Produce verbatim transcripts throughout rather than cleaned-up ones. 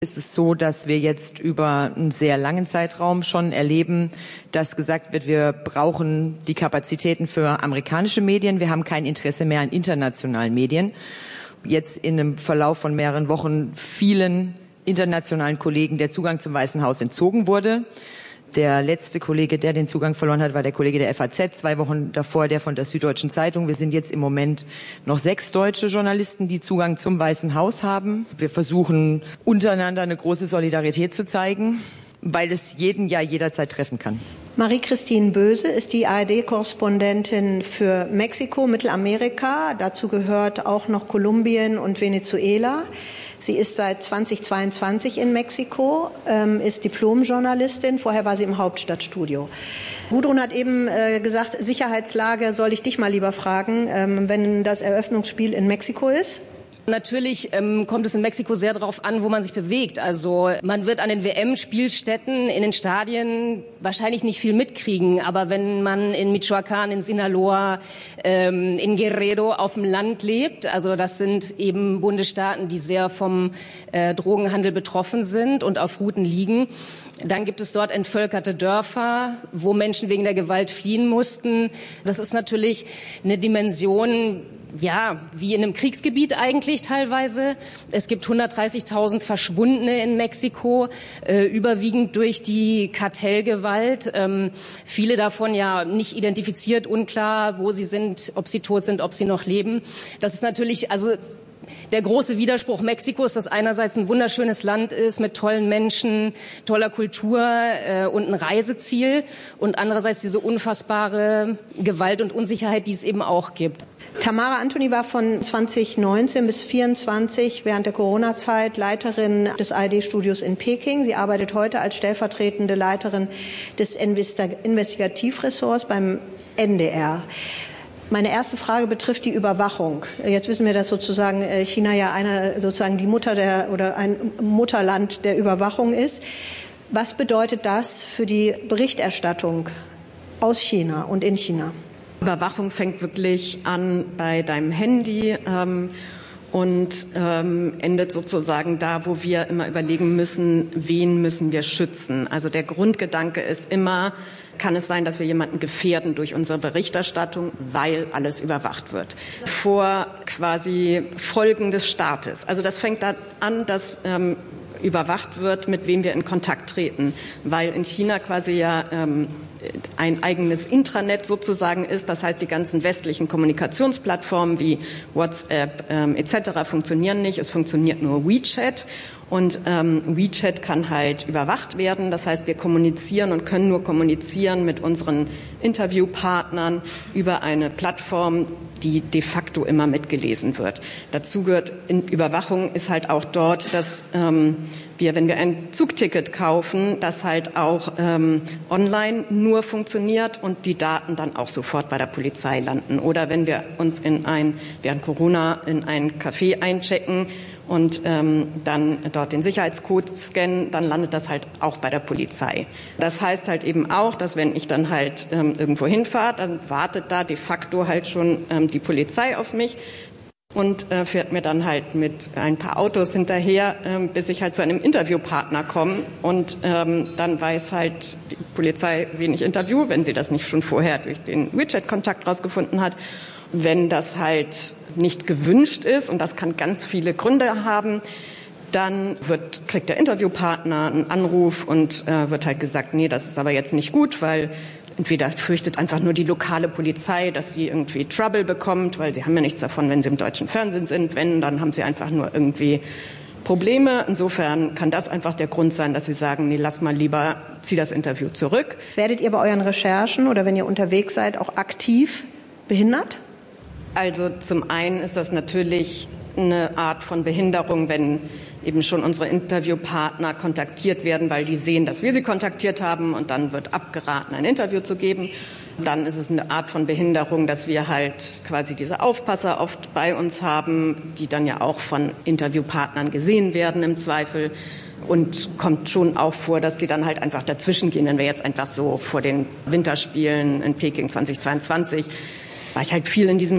Ist es so, dass wir jetzt über einen sehr langen Zeitraum schon erleben, dass gesagt wird, wir brauchen die Kapazitäten für amerikanische Medien, wir haben kein Interesse mehr an internationalen Medien. Jetzt in einem Verlauf von mehreren Wochen vielen internationalen Kollegen der Zugang zum Weißen Haus entzogen wurde. Der letzte Kollege, der den Zugang verloren hat, war der Kollege der F A Z, zwei Wochen davor der von der Süddeutschen Zeitung. Wir sind jetzt im Moment noch sechs deutsche Journalisten, die Zugang zum Weißen Haus haben. Wir versuchen untereinander eine große Solidarität zu zeigen, weil es jeden ja jederzeit treffen kann. Marie-Christine Böse ist die A R D-Korrespondentin für Mexiko, Mittelamerika. Dazu gehört auch noch Kolumbien und Venezuela. Sie ist seit zweitausendzweiundzwanzig in Mexiko, ähm, ist Diplomjournalistin. Vorher war sie im Hauptstadtstudio. Gudrun hat eben äh, gesagt, Sicherheitslage soll ich dich mal lieber fragen, ähm, wenn das Eröffnungsspiel in Mexiko ist. Natürlich ähm, kommt es in Mexiko sehr darauf an, wo man sich bewegt. Also man wird an den W M-Spielstätten in den Stadien wahrscheinlich nicht viel mitkriegen. Aber wenn man in Michoacán, in Sinaloa, ähm, in Guerrero auf dem Land lebt, also das sind eben Bundesstaaten, die sehr vom äh, Drogenhandel betroffen sind und auf Routen liegen, dann gibt es dort entvölkerte Dörfer, wo Menschen wegen der Gewalt fliehen mussten. Das ist natürlich eine Dimension, ja, wie in einem Kriegsgebiet eigentlich teilweise. Es gibt hundertdreißigtausend Verschwundene in Mexiko, äh, überwiegend durch die Kartellgewalt. Ähm, viele davon ja nicht identifiziert, unklar, wo sie sind, ob sie tot sind, ob sie noch leben. Das ist natürlich, also der große Widerspruch Mexikos, dass einerseits ein wunderschönes Land ist mit tollen Menschen, toller Kultur äh, und ein Reiseziel und andererseits diese unfassbare Gewalt und Unsicherheit, die es eben auch gibt. Tamara Antoni war von zweitausendneunzehn bis zweitausendvierundzwanzig während der Corona-Zeit Leiterin des A R D-Studios in Peking. Sie arbeitet heute als stellvertretende Leiterin des Investigativressorts beim N D R. Meine erste Frage betrifft die Überwachung. Jetzt wissen wir, dass sozusagen China ja eine, sozusagen die Mutter der, oder ein Mutterland der Überwachung ist. Was bedeutet das für die Berichterstattung aus China und in China? Überwachung fängt wirklich an bei deinem Handy ähm, und ähm, endet sozusagen da, wo wir immer überlegen müssen, wen müssen wir schützen. Also der Grundgedanke ist immer, kann es sein, dass wir jemanden gefährden durch unsere Berichterstattung, weil alles überwacht wird. Vor quasi Folgen des Staates. Also das fängt da an, dass ähm, überwacht wird, mit wem wir in Kontakt treten, weil in China quasi ja ähm, ein eigenes Intranet sozusagen ist. Das heißt, die ganzen westlichen Kommunikationsplattformen wie WhatsApp ähm, et cetera funktionieren nicht. Es funktioniert nur WeChat. Und ähm, WeChat kann halt überwacht werden. Das heißt, wir kommunizieren und können nur kommunizieren mit unseren Interviewpartnern über eine Plattform, die de facto immer mitgelesen wird. Dazu gehört in Überwachung ist halt auch dort, dass ähm, wir, wenn wir ein Zugticket kaufen, das halt auch ähm, online nur funktioniert und die Daten dann auch sofort bei der Polizei landen. Oder wenn wir uns in ein, während Corona in ein Café einchecken, und ähm, dann dort den Sicherheitscode scannen, dann landet das halt auch bei der Polizei. Das heißt halt eben auch, dass wenn ich dann halt ähm, irgendwo hinfahre, dann wartet da de facto halt schon ähm, die Polizei auf mich und äh, fährt mir dann halt mit ein paar Autos hinterher, ähm, bis ich halt zu einem Interviewpartner komme. Und ähm, dann weiß halt die Polizei, wen ich interviewe, wenn sie das nicht schon vorher durch den WeChat-Kontakt rausgefunden hat. Wenn das halt nicht gewünscht ist, und das kann ganz viele Gründe haben, dann wird, kriegt der Interviewpartner einen Anruf und äh, wird halt gesagt, nee, das ist aber jetzt nicht gut, weil entweder fürchtet einfach nur die lokale Polizei, dass sie irgendwie Trouble bekommt, weil sie haben ja nichts davon, wenn sie im deutschen Fernsehen sind. Wenn, dann haben sie einfach nur irgendwie Probleme. Insofern kann das einfach der Grund sein, dass sie sagen, nee, lass mal lieber, zieh das Interview zurück. Werdet ihr bei euren Recherchen oder wenn ihr unterwegs seid auch aktiv behindert? Also zum einen ist das natürlich eine Art von Behinderung, wenn eben schon unsere Interviewpartner kontaktiert werden, weil die sehen, dass wir sie kontaktiert haben und dann wird abgeraten, ein Interview zu geben. Dann ist es eine Art von Behinderung, dass wir halt quasi diese Aufpasser oft bei uns haben, die dann ja auch von Interviewpartnern gesehen werden im Zweifel. Und kommt schon auch vor, dass die dann halt einfach dazwischen gehen, wenn wir jetzt einfach so vor den Winterspielen in Peking zweitausendzweiundzwanzig war ich halt viel in diesem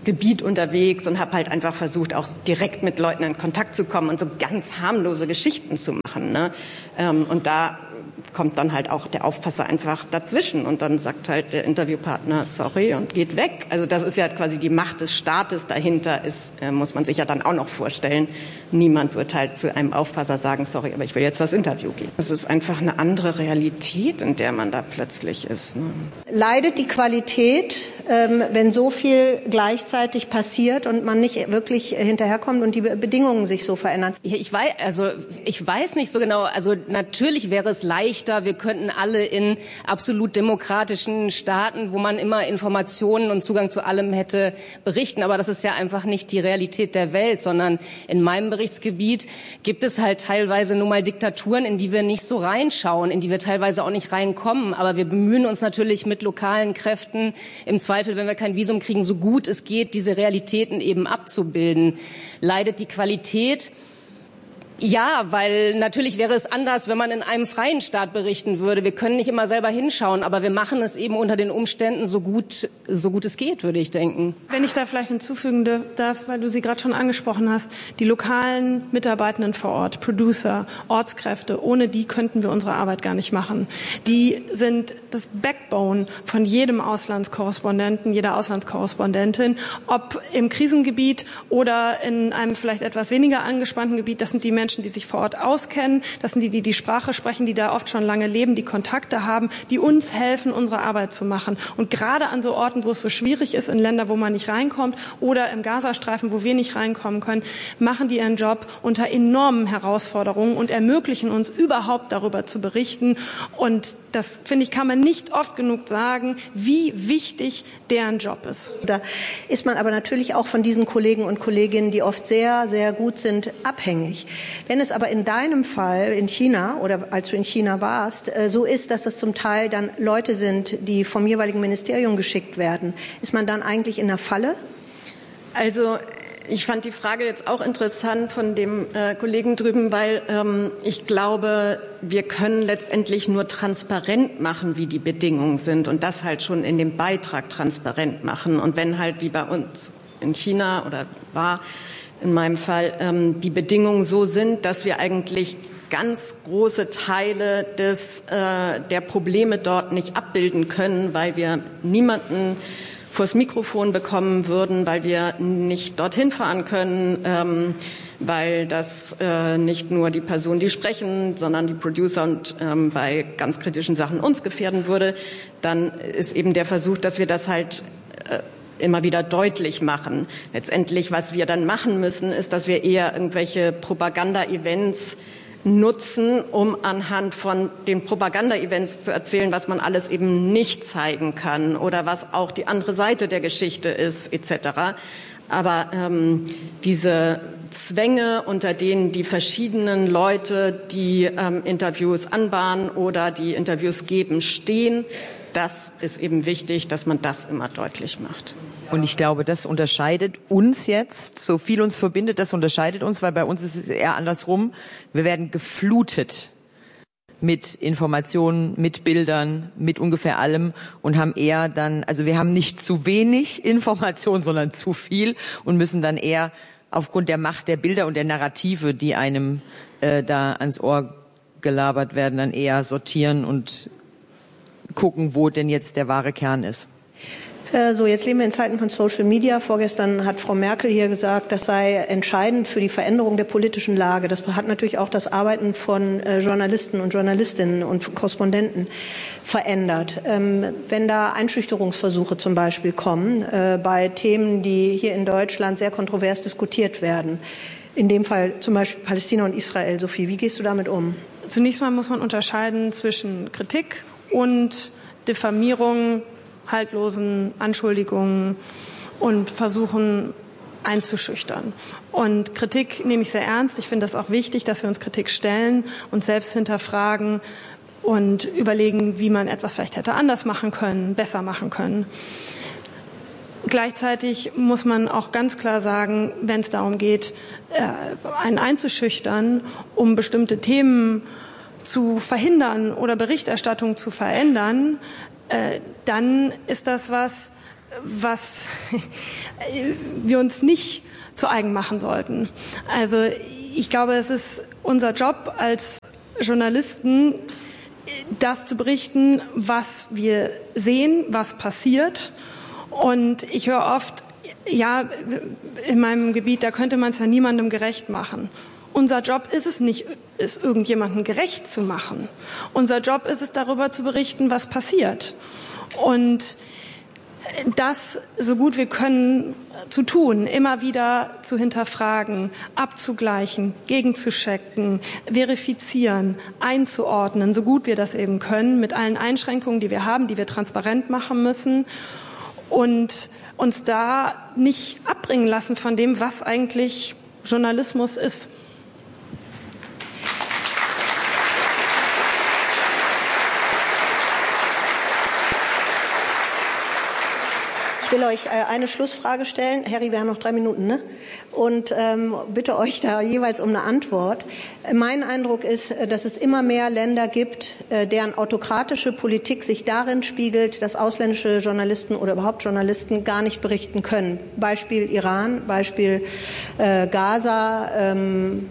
Gebiet unterwegs und habe halt einfach versucht, auch direkt mit Leuten in Kontakt zu kommen und so ganz harmlose Geschichten zu machen. Ne? Ähm, und da kommt dann halt auch der Aufpasser einfach dazwischen und dann sagt halt der Interviewpartner sorry und geht weg. Also das ist ja quasi die Macht des Staates dahinter, ist, äh, muss man sich ja dann auch noch vorstellen. Niemand wird halt zu einem Aufpasser sagen, sorry, aber ich will jetzt das Interview geben. Es ist einfach eine andere Realität, in der man da plötzlich ist. Ne? Leidet die Qualität, ähm, wenn so viel gleichzeitig passiert und man nicht wirklich hinterherkommt und die Bedingungen sich so verändern? Ich weiß, also ich weiß nicht so genau. Also natürlich wäre es leichter, wir könnten alle in absolut demokratischen Staaten, wo man immer Informationen und Zugang zu allem hätte, berichten. Aber das ist ja einfach nicht die Realität der Welt, sondern in meinem Berichtsgebiet gibt es halt teilweise nun mal Diktaturen, in die wir nicht so reinschauen, in die wir teilweise auch nicht reinkommen. Aber wir bemühen uns natürlich mit lokalen Kräften, im Zweifel, wenn wir kein Visum kriegen, so gut es geht, diese Realitäten eben abzubilden. Leidet die Qualität? Ja, weil natürlich wäre es anders, wenn man in einem freien Staat berichten würde. Wir können nicht immer selber hinschauen, aber wir machen es eben unter den Umständen so gut, so gut es geht, würde ich denken. Wenn ich da vielleicht hinzufügen darf, weil du sie gerade schon angesprochen hast, die lokalen Mitarbeitenden vor Ort, Producer, Ortskräfte, ohne die könnten wir unsere Arbeit gar nicht machen. Die sind das Backbone von jedem Auslandskorrespondenten, jeder Auslandskorrespondentin, ob im Krisengebiet oder in einem vielleicht etwas weniger angespannten Gebiet. Das sind die Menschen, die sich vor Ort auskennen. Das sind die, die die Sprache sprechen, die da oft schon lange leben, die Kontakte haben, die uns helfen, unsere Arbeit zu machen. Und gerade an so Orten, wo es so schwierig ist, in Länder, wo man nicht reinkommt oder im Gazastreifen, wo wir nicht reinkommen können, machen die ihren Job unter enormen Herausforderungen und ermöglichen uns überhaupt darüber zu berichten. Und das, finde ich, kann man nicht oft genug sagen, wie wichtig deren Job ist. Da ist man aber natürlich auch von diesen Kollegen und Kolleginnen, die oft sehr, sehr gut sind, abhängig. Wenn es aber in deinem Fall in China oder als du in China warst, so ist, dass das zum Teil dann Leute sind, die vom jeweiligen Ministerium geschickt werden, ist man dann eigentlich in der Falle? Also ich fand die Frage jetzt auch interessant von dem äh, Kollegen drüben, weil ähm, ich glaube, wir können letztendlich nur transparent machen, wie die Bedingungen sind und das halt schon in dem Beitrag transparent machen. Und wenn halt wie bei uns in China oder war in meinem Fall ähm, die Bedingungen so sind, dass wir eigentlich ganz große Teile des, äh, der Probleme dort nicht abbilden können, weil wir niemanden vors Mikrofon bekommen würden, weil wir nicht dorthin fahren können, ähm, weil das äh, nicht nur die Personen, die sprechen, sondern die Producer und ähm, bei ganz kritischen Sachen uns gefährden würde, dann ist eben der Versuch, dass wir das halt äh, immer wieder deutlich machen. Letztendlich, was wir dann machen müssen, ist, dass wir eher irgendwelche Propaganda-Events nutzen, um anhand von den Propaganda-Events zu erzählen, was man alles eben nicht zeigen kann oder was auch die andere Seite der Geschichte ist, et cetera. Aber ähm, diese Zwänge, unter denen die verschiedenen Leute, die ähm, Interviews anbahnen oder die Interviews geben, stehen, das ist eben wichtig, dass man das immer deutlich macht. Und ich glaube, das unterscheidet uns jetzt, so viel uns verbindet, das unterscheidet uns, weil bei uns ist es eher andersrum. Wir werden geflutet mit Informationen, mit Bildern, mit ungefähr allem und haben eher dann, also wir haben nicht zu wenig Information, sondern zu viel und müssen dann eher aufgrund der Macht der Bilder und der Narrative, die einem äh, da ans Ohr gelabert werden, dann eher sortieren und gucken, wo denn jetzt der wahre Kern ist. So, jetzt leben wir in Zeiten von Social Media. Vorgestern hat Frau Merkel hier gesagt, das sei entscheidend für die Veränderung der politischen Lage. Das hat natürlich auch das Arbeiten von Journalisten und Journalistinnen und Korrespondenten verändert. Wenn da Einschüchterungsversuche zum Beispiel kommen, bei Themen, die hier in Deutschland sehr kontrovers diskutiert werden, in dem Fall zum Beispiel Palästina und Israel, Sophie, wie gehst du damit um? Zunächst mal muss man unterscheiden zwischen Kritik und Diffamierung, haltlosen Anschuldigungen und versuchen einzuschüchtern. Und Kritik nehme ich sehr ernst. Ich finde das auch wichtig, dass wir uns Kritik stellen und selbst hinterfragen und überlegen, wie man etwas vielleicht hätte anders machen können, besser machen können. Gleichzeitig muss man auch ganz klar sagen, wenn es darum geht, einen einzuschüchtern, um bestimmte Themen zu verhindern oder Berichterstattung zu verändern, äh, dann ist das was, was wir uns nicht zu eigen machen sollten. Also ich glaube, es ist unser Job als Journalisten, das zu berichten, was wir sehen, was passiert. Und ich höre oft, ja, in meinem Gebiet, da könnte man es ja niemandem gerecht machen. Unser Job ist es nicht, es irgendjemandem gerecht zu machen. Unser Job ist es, darüber zu berichten, was passiert. Und das so gut wir können zu tun, immer wieder zu hinterfragen, abzugleichen, gegenzuchecken, verifizieren, einzuordnen, so gut wir das eben können, mit allen Einschränkungen, die wir haben, die wir transparent machen müssen und uns da nicht abbringen lassen von dem, was eigentlich Journalismus ist. Ich will euch eine Schlussfrage stellen. Harry, wir haben noch drei Minuten, ne? Und ähm, bitte euch da jeweils um eine Antwort. Mein Eindruck ist, dass es immer mehr Länder gibt, deren autokratische Politik sich darin spiegelt, dass ausländische Journalisten oder überhaupt Journalisten gar nicht berichten können. Beispiel Iran, Beispiel äh, Gaza, ähm,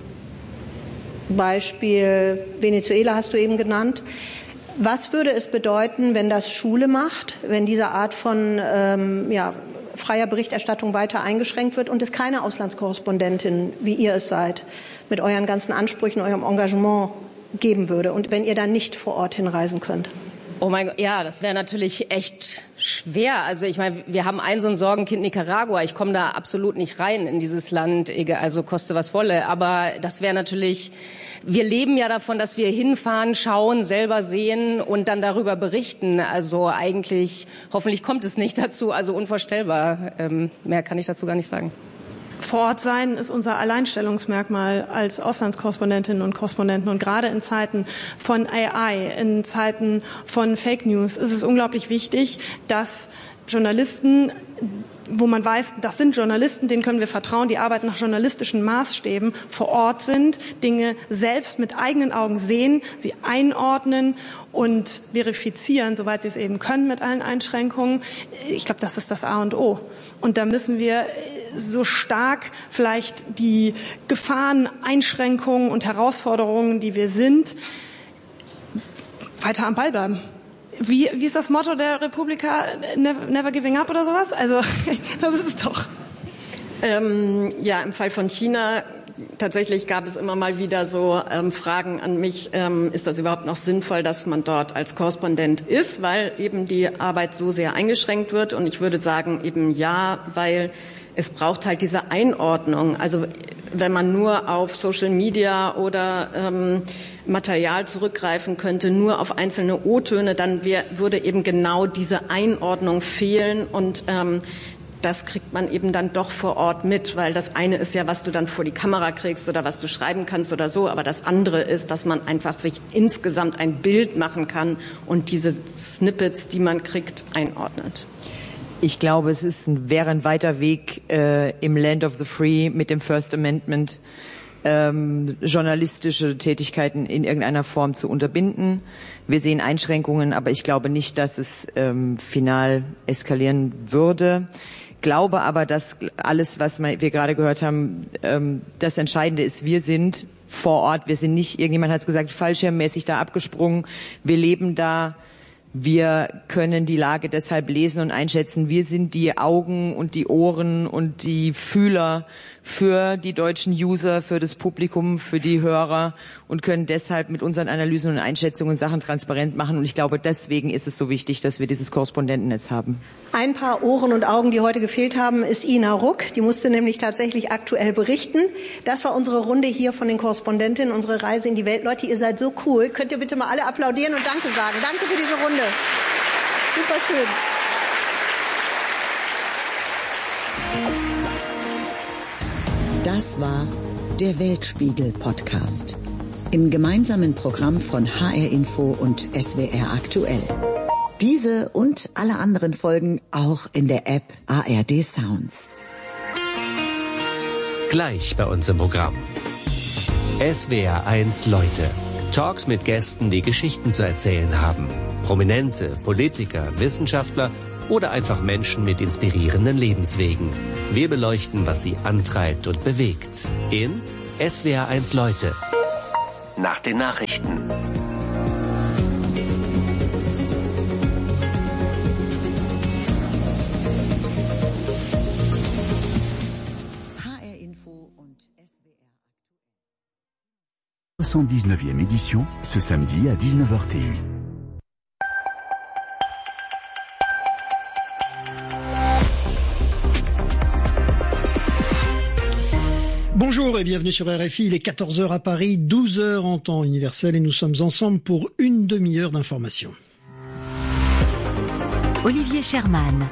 Beispiel Venezuela hast du eben genannt. Was würde es bedeuten, wenn das Schule macht, wenn diese Art von ähm, ja, freier Berichterstattung weiter eingeschränkt wird und es keine Auslandskorrespondentin, wie ihr es seid, mit euren ganzen Ansprüchen, eurem Engagement geben würde und wenn ihr dann nicht vor Ort hinreisen könnt? Oh mein Gott, ja, das wäre natürlich echt schwer. Also ich meine, wir haben ein so ein Sorgenkind Nicaragua. Ich komme da absolut nicht rein in dieses Land, also koste was wolle. Aber das wäre natürlich, wir leben ja davon, dass wir hinfahren, schauen, selber sehen und dann darüber berichten. Also eigentlich, hoffentlich kommt es nicht dazu. Also unvorstellbar. Ähm, mehr kann ich dazu gar nicht sagen. Vor Ort sein ist unser Alleinstellungsmerkmal als Auslandskorrespondentinnen und Korrespondenten. Und gerade in Zeiten von A I, in Zeiten von Fake News ist es unglaublich wichtig, dass Journalisten, wo man weiß, das sind Journalisten, denen können wir vertrauen, die arbeiten nach journalistischen Maßstäben, vor Ort sind, Dinge selbst mit eigenen Augen sehen, sie einordnen und verifizieren, soweit sie es eben können mit allen Einschränkungen. Ich glaube, das ist das A und O. Und da müssen wir so stark vielleicht die Gefahren, Einschränkungen und Herausforderungen, die wir sind, weiter am Ball bleiben. Wie, wie ist das Motto der Republika? Never, never giving up oder sowas? Also, das ist es doch. Ähm, ja, im Fall von China tatsächlich gab es immer mal wieder so ähm, Fragen an mich, ähm, ist das überhaupt noch sinnvoll, dass man dort als Korrespondent ist, weil eben die Arbeit so sehr eingeschränkt wird. Und ich würde sagen eben ja, weil es braucht halt diese Einordnung. Also wenn man nur auf Social Media oder ähm, Material zurückgreifen könnte, nur auf einzelne O-Töne, dann wär, würde eben genau diese Einordnung fehlen und ähm, das kriegt man eben dann doch vor Ort mit, weil das eine ist ja, was du dann vor die Kamera kriegst oder was du schreiben kannst oder so, aber das andere ist, dass man einfach sich insgesamt ein Bild machen kann und diese Snippets, die man kriegt, einordnet. Ich glaube, es ist ein, wäre ein weiter Weg äh, im Land of the Free mit dem First Amendment, ähm, journalistische Tätigkeiten in irgendeiner Form zu unterbinden. Wir sehen Einschränkungen, aber ich glaube nicht, dass es ähm, final eskalieren würde. Glaube aber, dass alles, was wir gerade gehört haben, ähm, das Entscheidende ist, wir sind vor Ort, wir sind nicht, irgendjemand hat es gesagt, fallschirmmäßig da abgesprungen, wir leben da. Wir können die Lage deshalb lesen und einschätzen. Wir sind die Augen und die Ohren und die Fühler für die deutschen User, für das Publikum, für die Hörer und können deshalb mit unseren Analysen und Einschätzungen Sachen transparent machen. Und ich glaube, deswegen ist es so wichtig, dass wir dieses Korrespondentennetz haben. Ein paar Ohren und Augen, die heute gefehlt haben, ist Ina Ruck. Die musste nämlich tatsächlich aktuell berichten. Das war unsere Runde hier von den Korrespondentinnen, unsere Reise in die Welt. Leute, ihr seid so cool. Könnt ihr bitte mal alle applaudieren und Danke sagen. Danke für diese Runde. Super schön. Das war der Weltspiegel-Podcast. Im gemeinsamen Programm von H R Info und S W R Aktuell. Diese und alle anderen Folgen auch in der App A R D Sounds. Gleich bei uns im Programm. S W R eins Leute. Talks mit Gästen, die Geschichten zu erzählen haben. Prominente, Politiker, Wissenschaftler oder einfach Menschen mit inspirierenden Lebenswegen. Wir beleuchten, was sie antreibt und bewegt. In S W R eins Leute. Nach den Nachrichten. soixante-dix-neuvième édition, ce samedi à dix-neuf heures T U. Bonjour et bienvenue sur R F I, il est quatorze heures à Paris, douze heures en temps universel et nous sommes ensemble pour une demi-heure d'information. Olivier Sherman.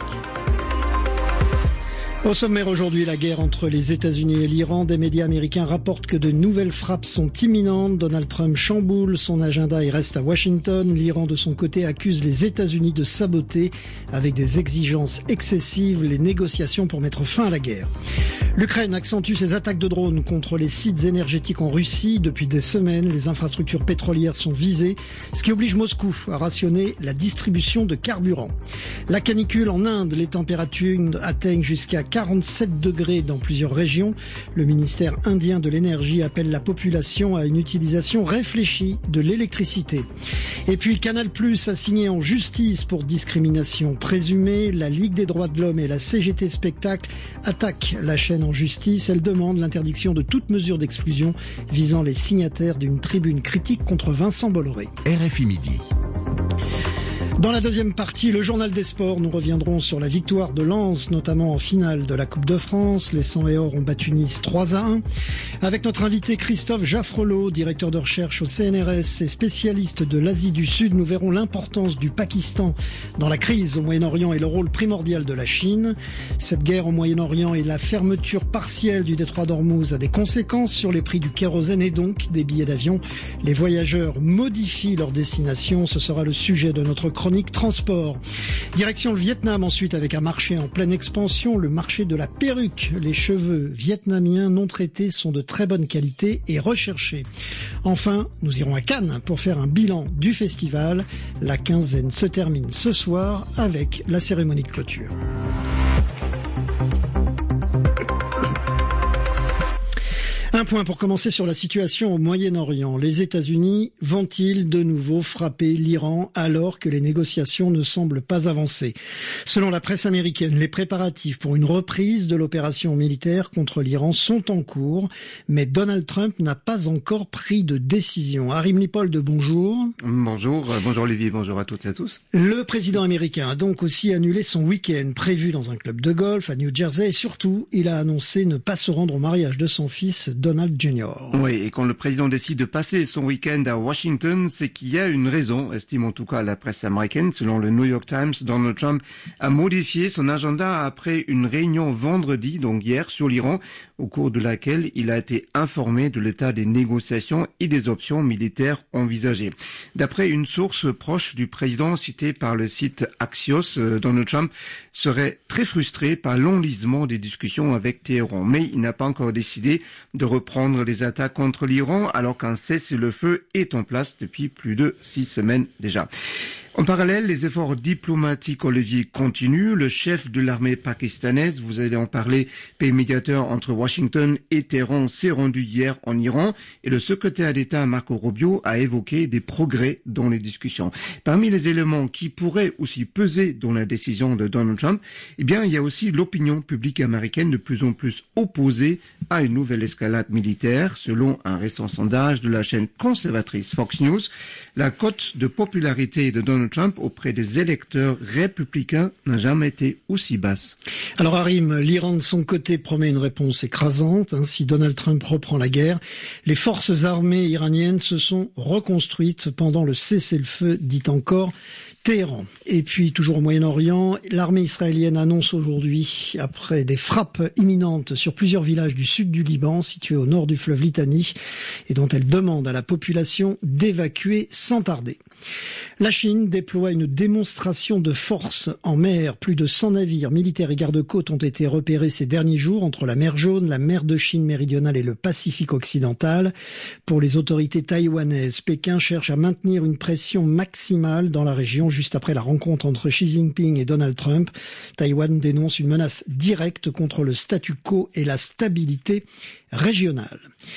Au sommaire aujourd'hui, la guerre entre les États-Unis et l'Iran. Des médias américains rapportent que de nouvelles frappes sont imminentes. Donald Trump chamboule son agenda et reste à Washington. L'Iran, de son côté, accuse les États-Unis de saboter, avec des exigences excessives, les négociations pour mettre fin à la guerre. L'Ukraine accentue ses attaques de drones contre les sites énergétiques en Russie. Depuis des semaines, les infrastructures pétrolières sont visées, ce qui oblige Moscou à rationner la distribution de carburant. La canicule en Inde, les températures atteignent jusqu'à quarante-sept degrés dans plusieurs régions. Le ministère indien de l'énergie appelle la population à une utilisation réfléchie de l'électricité. Et puis Canal plus a signé en justice pour discrimination présumée. La Ligue des droits de l'homme et la C G T Spectacle attaquent la chaîne en justice. Elle demande l'interdiction de toute mesure d'exclusion visant les signataires d'une tribune critique contre Vincent Bolloré. R F I Midi. Dans la deuxième partie, le journal des sports, nous reviendrons sur la victoire de Lens, notamment en finale de la Coupe de France. Les cent et or ont battu Nice trois à un. Avec notre invité Christophe Jaffrelot, directeur de recherche au C N R S et spécialiste de l'Asie du Sud, nous verrons l'importance du Pakistan dans la crise au Moyen-Orient et le rôle primordial de la Chine. Cette guerre au Moyen-Orient et la fermeture partielle du détroit d'Ormuz a des conséquences sur les prix du kérosène et donc des billets d'avion. Les voyageurs modifient leur destination. Ce sera le sujet de notre chronique transport. Direction le Vietnam ensuite avec un marché en pleine expansion, le marché de la perruque. Les cheveux vietnamiens non traités sont de très bonne qualité et recherchés. Enfin, nous irons à Cannes pour faire un bilan du festival. La quinzaine se termine ce soir avec la cérémonie de clôture. Un point pour commencer sur la situation au Moyen-Orient. Les États-Unis vont-ils de nouveau frapper l'Iran alors que les négociations ne semblent pas avancer? Selon la presse américaine, les préparatifs pour une reprise de l'opération militaire contre l'Iran sont en cours, mais Donald Trump n'a pas encore pris de décision. Harim Lipold, bonjour. Bonjour, bonjour Olivier, bonjour à toutes et à tous. Le président américain a donc aussi annulé son week-end prévu dans un club de golf à New Jersey et surtout, il a annoncé ne pas se rendre au mariage de son fils, Donald Junior Oui, et quand le président décide de passer son week-end à Washington, c'est qu'il y a une raison, estime en tout cas la presse américaine. Selon le New York Times, Donald Trump a modifié son agenda après une réunion vendredi, donc hier, sur l'Iran, au cours de laquelle il a été informé de l'état des négociations et des options militaires envisagées. D'après une source proche du président citée par le site Axios, Donald Trump serait très frustré par l'enlisement des discussions avec Téhéran, mais il n'a pas encore décidé de reprendre les attaques contre l'Iran alors qu'un cessez-le-feu est en place depuis plus de six semaines déjà. En parallèle, les efforts diplomatiques, Olivier, continuent. Le chef de l'armée pakistanaise, vous allez en parler, pays médiateur entre Washington et Téhéran, s'est rendu hier en Iran et le secrétaire d'État Marco Rubio a évoqué des progrès dans les discussions. Parmi les éléments qui pourraient aussi peser dans la décision de Donald Trump, eh bien, il y a aussi l'opinion publique américaine de plus en plus opposée à une nouvelle escalade militaire. Selon un récent sondage de la chaîne conservatrice Fox News, la cote de popularité de Donald Trump auprès des électeurs républicains n'a jamais été aussi basse. Alors Harim, l'Iran de son côté promet une réponse écrasante. Hein, si Donald Trump reprend la guerre, les forces armées iraniennes se sont reconstruites pendant le cessez-le-feu, dit encore Téhéran. Et puis, toujours au Moyen-Orient, l'armée israélienne annonce aujourd'hui, après des frappes imminentes sur plusieurs villages du sud du Liban, situés au nord du fleuve Litani, et dont elle demande à la population d'évacuer sans tarder. La Chine déploie une démonstration de force en mer. Plus de cent navires militaires et garde-côtes ont été repérés ces derniers jours entre la mer Jaune, la mer de Chine méridionale et le Pacifique occidental. Pour les autorités taïwanaises, Pékin cherche à maintenir une pression maximale dans la région juste après la rencontre entre Xi Jinping et Donald Trump. Taïwan dénonce une menace directe contre le statu quo et la stabilité régionale.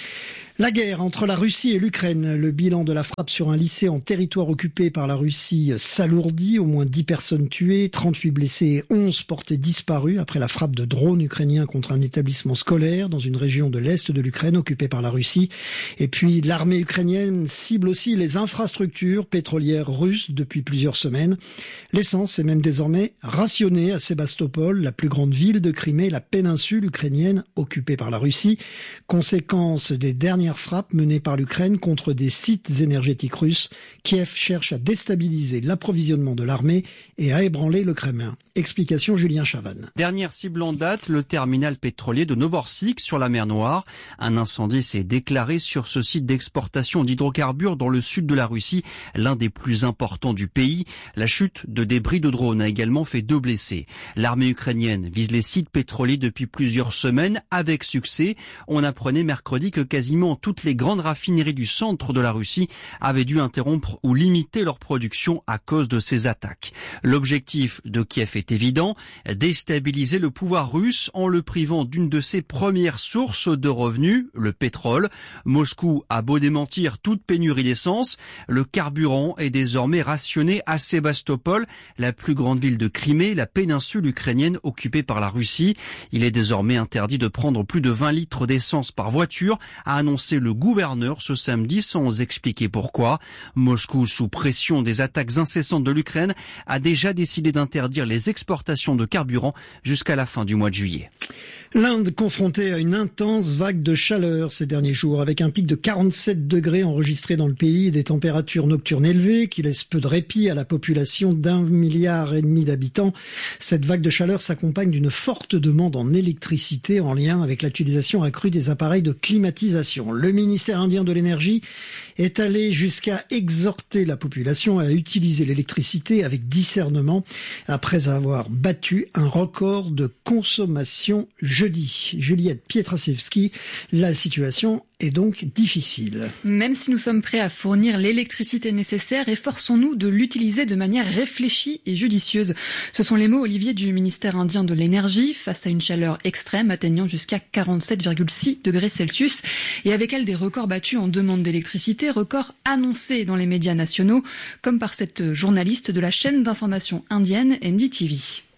La guerre entre la Russie et l'Ukraine. Le bilan de la frappe sur un lycée en territoire occupé par la Russie s'alourdit. Au moins dix personnes tuées, trente-huit blessés et onze portés disparus après la frappe de drones ukrainiens contre un établissement scolaire dans une région de l'Est de l'Ukraine occupée par la Russie. Et puis l'armée ukrainienne cible aussi les infrastructures pétrolières russes depuis plusieurs semaines. L'essence est même désormais rationnée à Sébastopol, la plus grande ville de Crimée, la péninsule ukrainienne occupée par la Russie. Conséquence des dernières frappe menée par l'Ukraine contre des sites énergétiques russes. Kiev cherche à déstabiliser l'approvisionnement de l'armée et à ébranler le Kremlin. Explication Julien Chavannes. Dernière cible en date, le terminal pétrolier de Novorossikh sur la mer Noire. Un incendie s'est déclaré sur ce site d'exportation d'hydrocarbures dans le sud de la Russie, l'un des plus importants du pays. La chute de débris de drones a également fait deux blessés. L'armée ukrainienne vise les sites pétroliers depuis plusieurs semaines avec succès. On apprenait mercredi que quasiment toutes les grandes raffineries du centre de la Russie avaient dû interrompre ou limiter leur production à cause de ces attaques. L'objectif de Kiev est évident, déstabiliser le pouvoir russe en le privant d'une de ses premières sources de revenus, le pétrole. Moscou a beau démentir toute pénurie d'essence, le carburant est désormais rationné à Sébastopol, la plus grande ville de Crimée, la péninsule ukrainienne occupée par la Russie. Il est désormais interdit de prendre plus de vingt litres d'essence par voiture, a annoncé le gouverneur ce samedi sans expliquer pourquoi. Moscou, sous pression des attaques incessantes de l'Ukraine, a déjà décidé d'interdire les exportations de carburant jusqu'à la fin du mois de juillet. L'Inde confrontée à une intense vague de chaleur ces derniers jours, avec un pic de quarante-sept degrés enregistré dans le pays et des températures nocturnes élevées qui laissent peu de répit à la population d'un milliard et demi d'habitants. Cette vague de chaleur s'accompagne d'une forte demande en électricité en lien avec l'utilisation accrue des appareils de climatisation. Le ministère indien de l'énergie est allé jusqu'à exhorter la population à utiliser l'électricité avec discernement après avoir battu un record de consommation jeudi. Juliette Pietraszewski, la situation est donc difficile. Même si nous sommes prêts à fournir l'électricité nécessaire, efforçons-nous de l'utiliser de manière réfléchie et judicieuse. Ce sont les mots, Olivier, du ministère indien de l'énergie face à une chaleur extrême atteignant jusqu'à quarante-sept virgule six degrés Celsius et avec elle des records battus en demande d'électricité, records annoncés dans les médias nationaux, comme par cette journaliste de la chaîne d'information indienne N D T V.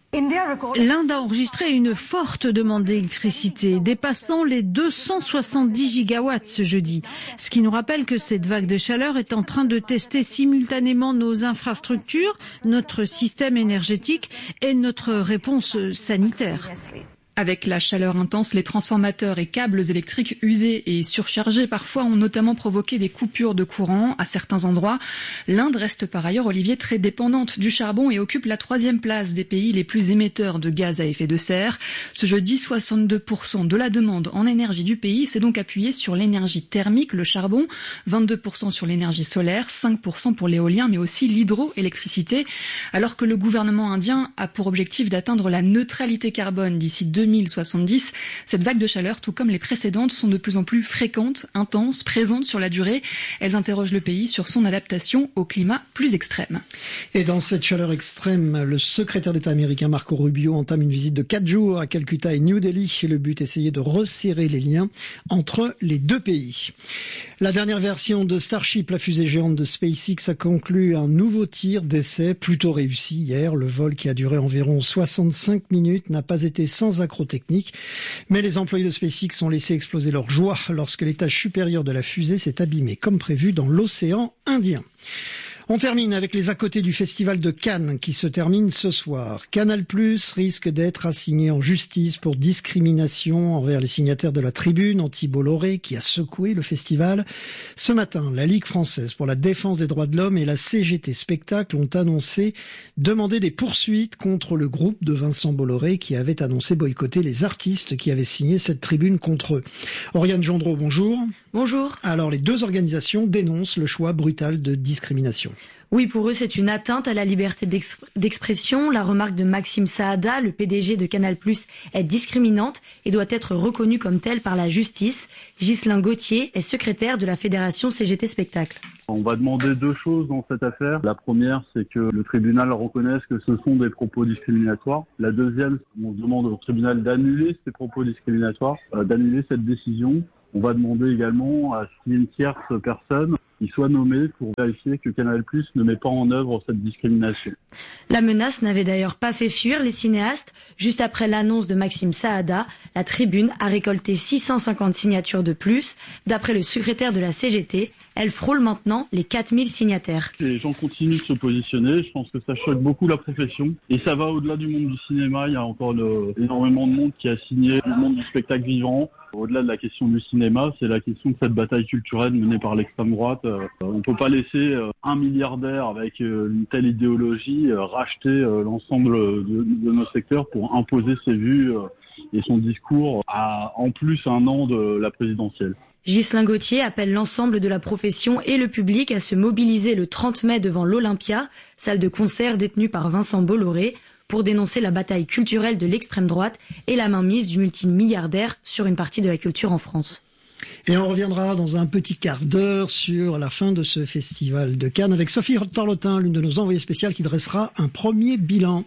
L'Inde a enregistré une forte demande d'électricité, dépassant les deux cent soixante-dix gigawatts ce jeudi. Ce qui nous rappelle que cette vague de chaleur est en train de tester simultanément nos infrastructures, notre système énergétique et notre réponse sanitaire. Avec la chaleur intense, les transformateurs et câbles électriques usés et surchargés parfois ont notamment provoqué des coupures de courant à certains endroits. L'Inde reste par ailleurs, Olivier, très dépendante du charbon et occupe la troisième place des pays les plus émetteurs de gaz à effet de serre. Ce jeudi, soixante-deux pour cent de la demande en énergie du pays s'est donc appuyée sur l'énergie thermique, le charbon, vingt-deux pour cent sur l'énergie solaire, cinq pour cent pour l'éolien, mais aussi l'hydroélectricité. Alors que le gouvernement indien a pour objectif d'atteindre la neutralité carbone d'ici deux mille soixante-dix, cette vague de chaleur, tout comme les précédentes, sont de plus en plus fréquentes, intenses, présentes sur la durée. Elles interrogent le pays sur son adaptation au climat plus extrême. Et dans cette chaleur extrême, le secrétaire d'État américain Marco Rubio entame une visite de quatre jours à Calcutta et New Delhi. Le but, essayer de resserrer les liens entre les deux pays. La dernière version de Starship, la fusée géante de SpaceX, a conclu un nouveau tir d'essai plutôt réussi hier. Le vol, qui a duré environ soixante-cinq minutes, n'a pas été sans accroc technique, mais les employés de SpaceX ont laissé exploser leur joie lorsque l'étage supérieur de la fusée s'est abîmé comme prévu dans l'océan Indien. On termine avec les à côté du festival de Cannes qui se termine ce soir. Canal plus risque d'être assigné en justice pour discrimination envers les signataires de la tribune anti-Bolloré qui a secoué le festival. Ce matin, la Ligue française pour la défense des droits de l'homme et la C G T Spectacle ont annoncé demander des poursuites contre le groupe de Vincent Bolloré qui avait annoncé boycotter les artistes qui avaient signé cette tribune contre eux. Oriane Gendreau, bonjour. Bonjour. Alors, les deux organisations dénoncent le choix brutal de discrimination. Oui, pour eux, c'est une atteinte à la liberté d'expression. La remarque de Maxime Saada, le P D G de Canal plus, est discriminante et doit être reconnue comme telle par la justice. Ghislain Gauthier est secrétaire de la Fédération C G T Spectacle. On va demander deux choses dans cette affaire. La première, c'est que le tribunal reconnaisse que ce sont des propos discriminatoires. La deuxième, on demande au tribunal d'annuler ces propos discriminatoires, euh, d'annuler cette décision. On va demander également à ce qu'il y ait une tierce personne qui soit nommée pour vérifier que Canal+ ne met pas en œuvre cette discrimination. La menace n'avait d'ailleurs pas fait fuir les cinéastes. Juste après l'annonce de Maxime Saada, la Tribune a récolté six cent cinquante signatures de plus. D'après le secrétaire de la C G T, elle frôle maintenant les quatre mille signataires. Les gens continuent de se positionner. Je pense que ça choque beaucoup la profession. Et ça va au-delà du monde du cinéma. Il y a encore le, énormément de monde qui a signé le monde du spectacle vivant. Au-delà de la question du cinéma, c'est la question de cette bataille culturelle menée par l'extrême droite. Euh, on ne peut pas laisser euh, un milliardaire avec euh, une telle idéologie euh, racheter euh, l'ensemble de, de nos secteurs pour imposer ses vues euh, et son discours à en plus un an de la présidentielle. Ghislain Gauthier appelle l'ensemble de la profession et le public à se mobiliser le trente mai devant l'Olympia, salle de concert détenue par Vincent Bolloré, pour dénoncer la bataille culturelle de l'extrême droite et la mainmise du multimilliardaire sur une partie de la culture en France. Et on reviendra dans un petit quart d'heure sur la fin de ce festival de Cannes avec Sophie Torlotin, l'une de nos envoyées spéciales, qui dressera un premier bilan.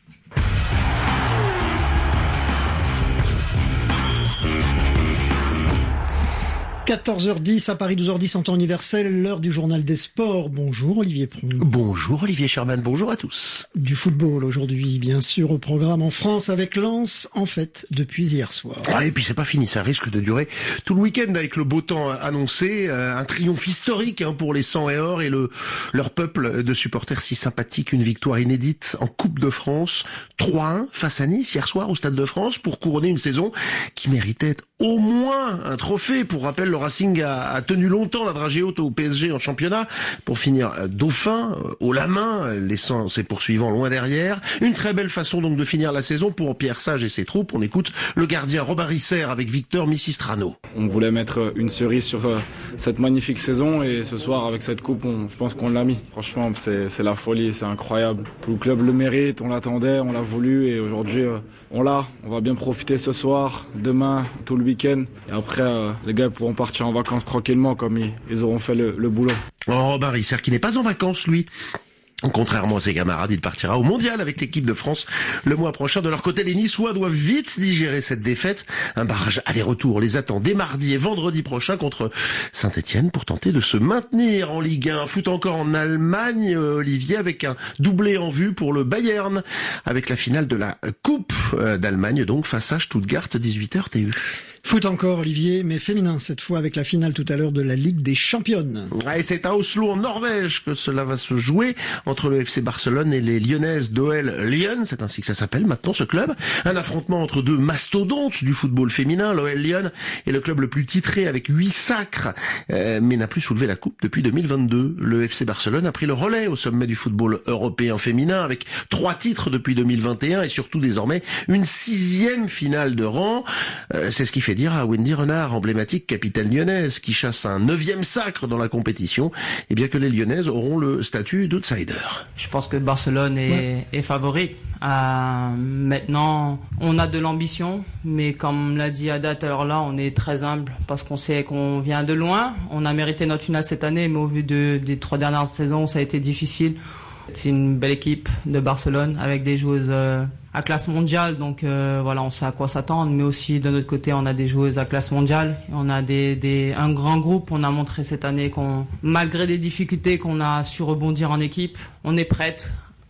quatorze heures dix à Paris, douze heures dix en temps universel, l'heure du journal des sports. Bonjour Olivier Pron. Bonjour Olivier Sherman, bonjour à tous. Du football aujourd'hui, bien sûr, au programme en France avec Lens, en fait, depuis hier soir. Ah, et puis c'est pas fini, ça risque de durer tout le week-end avec le beau temps annoncé, un triomphe historique hein, pour les cent et or et le, leur peuple de supporters si sympathiques, une victoire inédite en Coupe de France, trois un face à Nice hier soir au Stade de France pour couronner une saison qui méritait au moins un trophée. Pour rappel, le Racing a, a tenu longtemps la dragée haute au P S G en championnat pour finir dauphin, haut la main, laissant ses poursuivants loin derrière. Une très belle façon donc de finir la saison pour Pierre Sage et ses troupes. On écoute le gardien Robin Risser avec Victor Missistrano. On voulait mettre une cerise sur euh, cette magnifique saison et ce soir avec cette coupe, on, je pense qu'on l'a mis. Franchement, c'est, c'est la folie, c'est incroyable. Tout le club le mérite, on l'attendait, on l'a voulu et aujourd'hui euh, on l'a. On va bien profiter ce soir, demain, tout le week-end et après euh, les gars pourront partir en vacances tranquillement comme ils, ils auront fait le, le boulot. Oh, Robin Risser qui n'est pas en vacances lui. Contrairement à ses camarades, il partira au mondial avec l'équipe de France le mois prochain. De leur côté, les Niçois doivent vite digérer cette défaite. Un barrage aller-retour les attend dès mardi et vendredi prochain contre Saint-Etienne pour tenter de se maintenir en Ligue un. Foot encore en Allemagne, Olivier, avec un doublé en vue pour le Bayern, avec la finale de la Coupe d'Allemagne, donc face à Stuttgart, dix-huit heures T U. Foot encore, Olivier, mais féminin cette fois avec la finale tout à l'heure de la Ligue des Championnes. Et c'est à Oslo, en Norvège, que cela va se jouer entre le F C Barcelone et les Lyonnaises d'O L Lyon. C'est ainsi que ça s'appelle maintenant, ce club. Un affrontement entre deux mastodontes du football féminin, l'O L Lyon est le club le plus titré avec huit sacres, euh, mais n'a plus soulevé la coupe depuis deux mille vingt-deux. Le F C Barcelone a pris le relais au sommet du football européen féminin avec trois titres depuis deux mille vingt et un et surtout désormais une sixième finale de rang. Euh, c'est ce qui fait dire à Wendy Renard, emblématique capitaine lyonnaise, qui chasse un neuvième sacre dans la compétition, et bien que les Lyonnaises auront le statut d'outsider. Je pense que Barcelone est, ouais. est favori. Euh, maintenant, on a de l'ambition, mais comme l'a dit Ada tout à l'heure là, on est très humble parce qu'on sait qu'on vient de loin. On a mérité notre finale cette année, mais au vu de, des trois dernières saisons, ça a été difficile. C'est une belle équipe de Barcelone avec des joueuses euh, à classe mondiale, donc euh, voilà, on sait à quoi s'attendre. Mais aussi de notre côté, on a des joueuses à classe mondiale. On a des, des un grand groupe. On a montré cette année qu'on, malgré des difficultés, qu'on a su rebondir en équipe. On est prête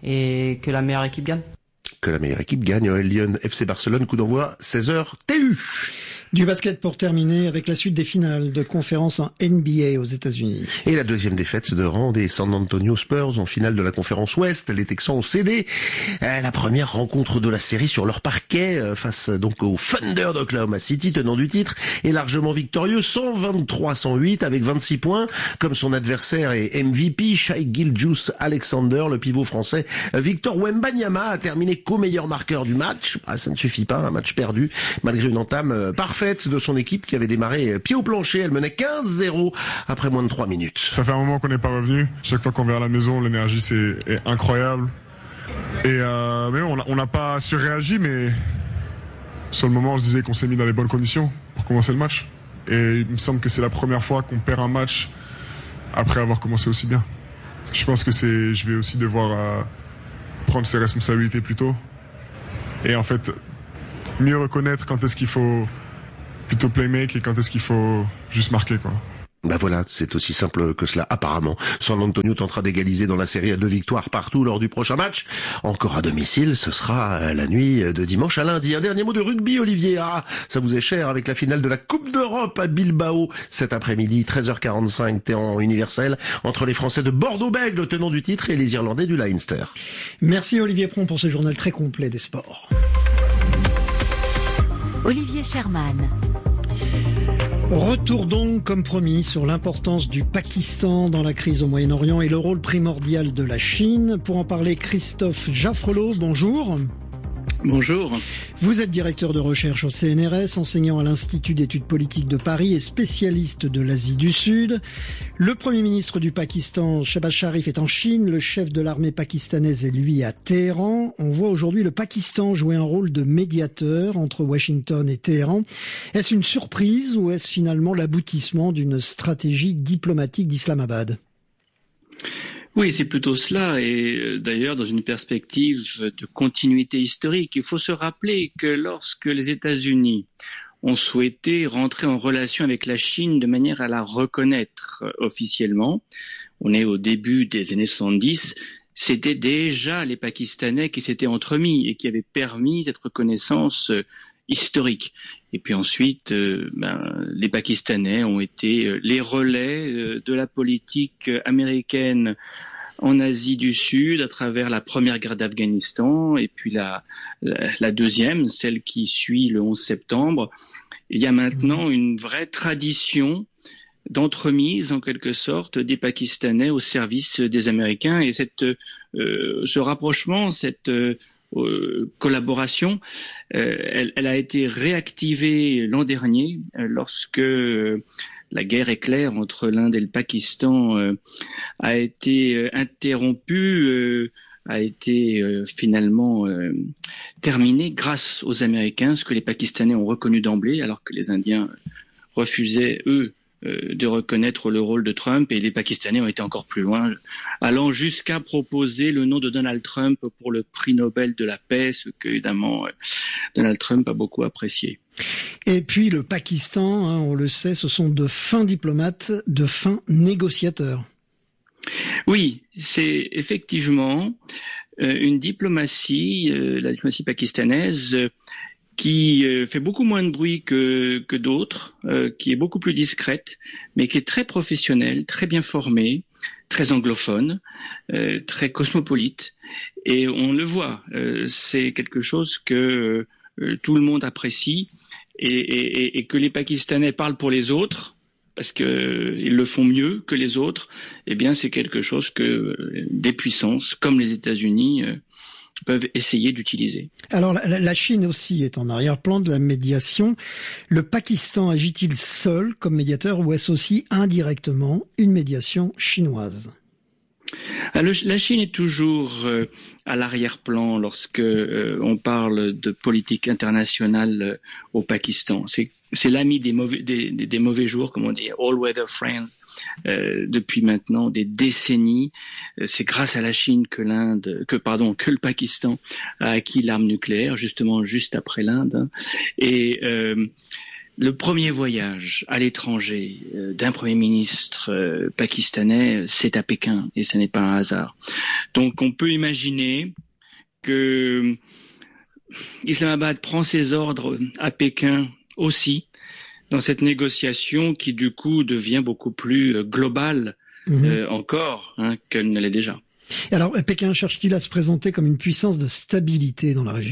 et que la meilleure équipe gagne. Que la meilleure équipe gagne. O L Lyon, F C Barcelone, coup d'envoi seize heures T U. Du basket pour terminer avec la suite des finales de conférence en N B A aux États-Unis. Et la deuxième défaite de rang des San Antonio Spurs en finale de la conférence Ouest. Les Texans ont cédé la première rencontre de la série sur leur parquet face donc au Thunder d'Oklahoma City, tenant du titre, et largement victorieux, cent vingt-trois à cent huit avec vingt-six points, comme son adversaire et M V P Shai Gilgeous-Alexander. Le pivot français Victor Wembanyama a terminé co-meilleur marqueur du match. Ah, ça ne suffit pas, un match perdu malgré une entame parfaite de son équipe qui avait démarré pied au plancher. Elle menait quinze zéro après moins de trois minutes. Ça fait un moment qu'on n'est pas revenu. Chaque fois qu'on vient à la maison, l'énergie c'est est incroyable. Et euh, mais on n'a pas surréagi, mais sur le moment on se disait qu'on s'est mis dans les bonnes conditions pour commencer le match. Et il me semble que c'est la première fois qu'on perd un match après avoir commencé aussi bien. Je pense que c'est, je vais aussi devoir euh, prendre ses responsabilités plus tôt. Et en fait, mieux reconnaître quand est-ce qu'il faut plutôt playmake et quand est-ce qu'il faut juste marquer, quoi. Bah voilà, c'est aussi simple que cela, apparemment. San Antonio tentera d'égaliser dans la série à deux victoires partout lors du prochain match. Encore à domicile, ce sera la nuit de dimanche à lundi. Un dernier mot de rugby, Olivier. Ah, ça vous est cher avec la finale de la Coupe d'Europe à Bilbao cet après-midi, treize heures quarante-cinq, temps universel, entre les Français de Bordeaux-Bègles, le tenant du titre, et les Irlandais du Leinster. Merci Olivier Pron pour ce journal très complet des sports. Olivier Sherman. Retour donc, comme promis, sur l'importance du Pakistan dans la crise au Moyen-Orient et le rôle primordial de la Chine. Pour en parler, Christophe Jaffrelot, bonjour. Bonjour. Vous êtes directeur de recherche au C N R S, enseignant à l'Institut d'études politiques de Paris et spécialiste de l'Asie du Sud. Le Premier ministre du Pakistan, Shehbaz Sharif, est en Chine. Le chef de l'armée pakistanaise est, lui, à Téhéran. On voit aujourd'hui le Pakistan jouer un rôle de médiateur entre Washington et Téhéran. Est-ce une surprise ou est-ce finalement l'aboutissement d'une stratégie diplomatique d'Islamabad ? Oui, c'est plutôt cela, et d'ailleurs dans une perspective de continuité historique. Il faut se rappeler que lorsque les États-Unis ont souhaité rentrer en relation avec la Chine de manière à la reconnaître officiellement, on est au début des années soixante-dix, c'était déjà les Pakistanais qui s'étaient entremis et qui avaient permis cette reconnaissance historique. Et puis ensuite, euh, ben, les Pakistanais ont été les relais euh, de la politique américaine en Asie du Sud à travers la première guerre d'Afghanistan et puis la, la, la deuxième, celle qui suit le onze septembre. Il y a maintenant une vraie tradition d'entremise en quelque sorte des Pakistanais au service des Américains, et cette, euh, ce rapprochement, cette euh, Euh, collaboration, euh, elle, elle a été réactivée l'an dernier euh, lorsque euh, la guerre éclair entre l'Inde et le Pakistan euh, a été euh, interrompue, euh, a été euh, finalement euh, terminée grâce aux Américains, ce que les Pakistanais ont reconnu d'emblée, alors que les Indiens refusaient, eux, de reconnaître le rôle de Trump, et les Pakistanais ont été encore plus loin, allant jusqu'à proposer le nom de Donald Trump pour le prix Nobel de la paix, ce que évidemment Donald Trump a beaucoup apprécié. Et puis le Pakistan, hein, on le sait, ce sont de fins diplomates, de fins négociateurs. Oui, c'est effectivement euh, une diplomatie, euh, la diplomatie pakistanaise, euh, qui fait beaucoup moins de bruit que, que d'autres, euh, qui est beaucoup plus discrète, mais qui est très professionnelle, très bien formée, très anglophone, euh, très cosmopolite. Et on le voit, euh, c'est quelque chose que euh, tout le monde apprécie, et, et, et que les Pakistanais parlent pour les autres, parce qu'ils euh, le font mieux que les autres. Eh bien, c'est quelque chose que euh, des puissances, comme les États-Unis, euh, peuvent essayer d'utiliser. Alors la, la Chine aussi est en arrière-plan de la médiation. Le Pakistan agit-il seul comme médiateur ou est-ce aussi indirectement une médiation chinoise ? Alors, la Chine est toujours euh, à l'arrière-plan lorsque euh, on parle de politique internationale euh, au Pakistan. C'est, c'est l'ami des mauvais, des, des, des mauvais jours, comme on dit, all-weather friends, euh, depuis maintenant des décennies. Euh, c'est grâce à la Chine que l'Inde, que pardon, que le Pakistan a acquis l'arme nucléaire, justement juste après l'Inde. Hein. Et euh, le premier voyage à l'étranger euh, d'un Premier ministre euh, pakistanais, c'est à Pékin, et ce n'est pas un hasard. Donc on peut imaginer que Islamabad prend ses ordres à Pékin aussi, dans cette négociation qui du coup devient beaucoup plus globale mmh. euh, encore hein, qu'elle ne l'est déjà. Alors Pékin cherche-t-il à se présenter comme une puissance de stabilité dans la région ?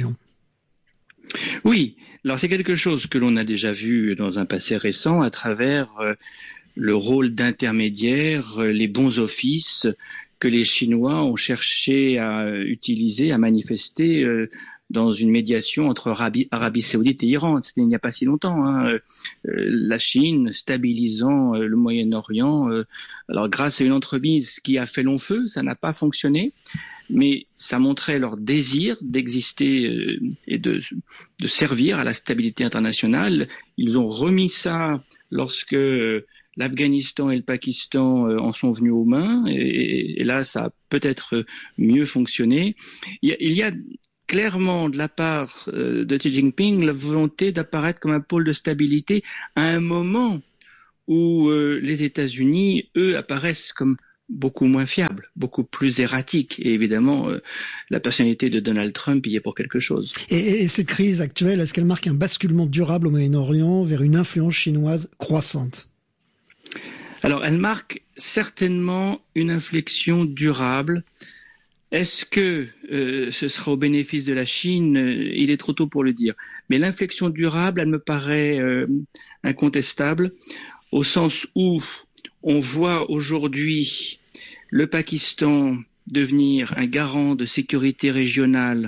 Oui, alors c'est quelque chose que l'on a déjà vu dans un passé récent à travers euh, le rôle d'intermédiaire, euh, les bons offices que les Chinois ont cherché à utiliser, à manifester euh, dans une médiation entre Arabie, Arabie Saoudite et Iran. C'était il n'y a pas si longtemps. Hein. Euh, la Chine stabilisant euh, le Moyen-Orient, euh, alors grâce à une entremise qui a fait long feu, ça n'a pas fonctionné. Mais ça montrait leur désir d'exister euh, et de, de servir à la stabilité internationale. Ils ont remis ça lorsque euh, l'Afghanistan et le Pakistan euh, en sont venus aux mains, et, et là, ça a peut-être mieux fonctionné. Il y a, il y a clairement de la part euh, de Xi Jinping la volonté d'apparaître comme un pôle de stabilité à un moment où euh, les États-Unis, eux, apparaissent comme beaucoup moins fiables, beaucoup plus erratiques. Et évidemment, euh, la personnalité de Donald Trump y est pour quelque chose. Et, et cette crise actuelle, est-ce qu'elle marque un basculement durable au Moyen-Orient vers une influence chinoise croissante ? Alors, elle marque certainement une inflexion durable. Est-ce que euh, ce sera au bénéfice de la Chine ? Il est trop tôt pour le dire. Mais l'inflexion durable, elle me paraît euh, incontestable, au sens où on voit aujourd'hui le Pakistan devenir un garant de sécurité régionale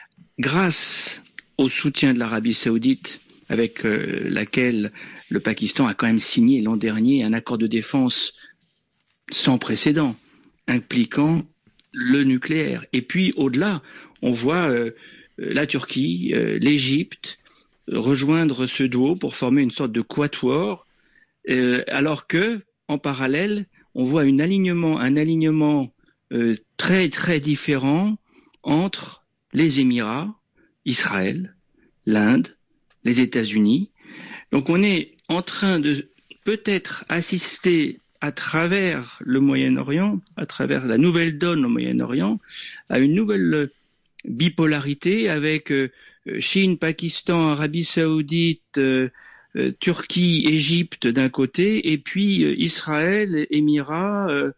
grâce au soutien de l'Arabie saoudite, avec euh, laquelle le Pakistan a quand même signé l'an dernier un accord de défense sans précédent, impliquant le nucléaire. Et puis au-delà, on voit euh, la Turquie, euh, l'Égypte euh, rejoindre ce duo pour former une sorte de quatuor, euh, alors que en parallèle, on voit un alignement, un alignement euh, très très différent entre les Émirats, Israël, l'Inde, les États-Unis. Donc on est en train de peut-être assister à travers le Moyen-Orient, à travers la nouvelle donne au Moyen-Orient, à une nouvelle bipolarité avec euh, Chine, Pakistan, Arabie Saoudite, euh, euh, Turquie, Égypte d'un côté, et puis euh, Israël, Émirats, euh,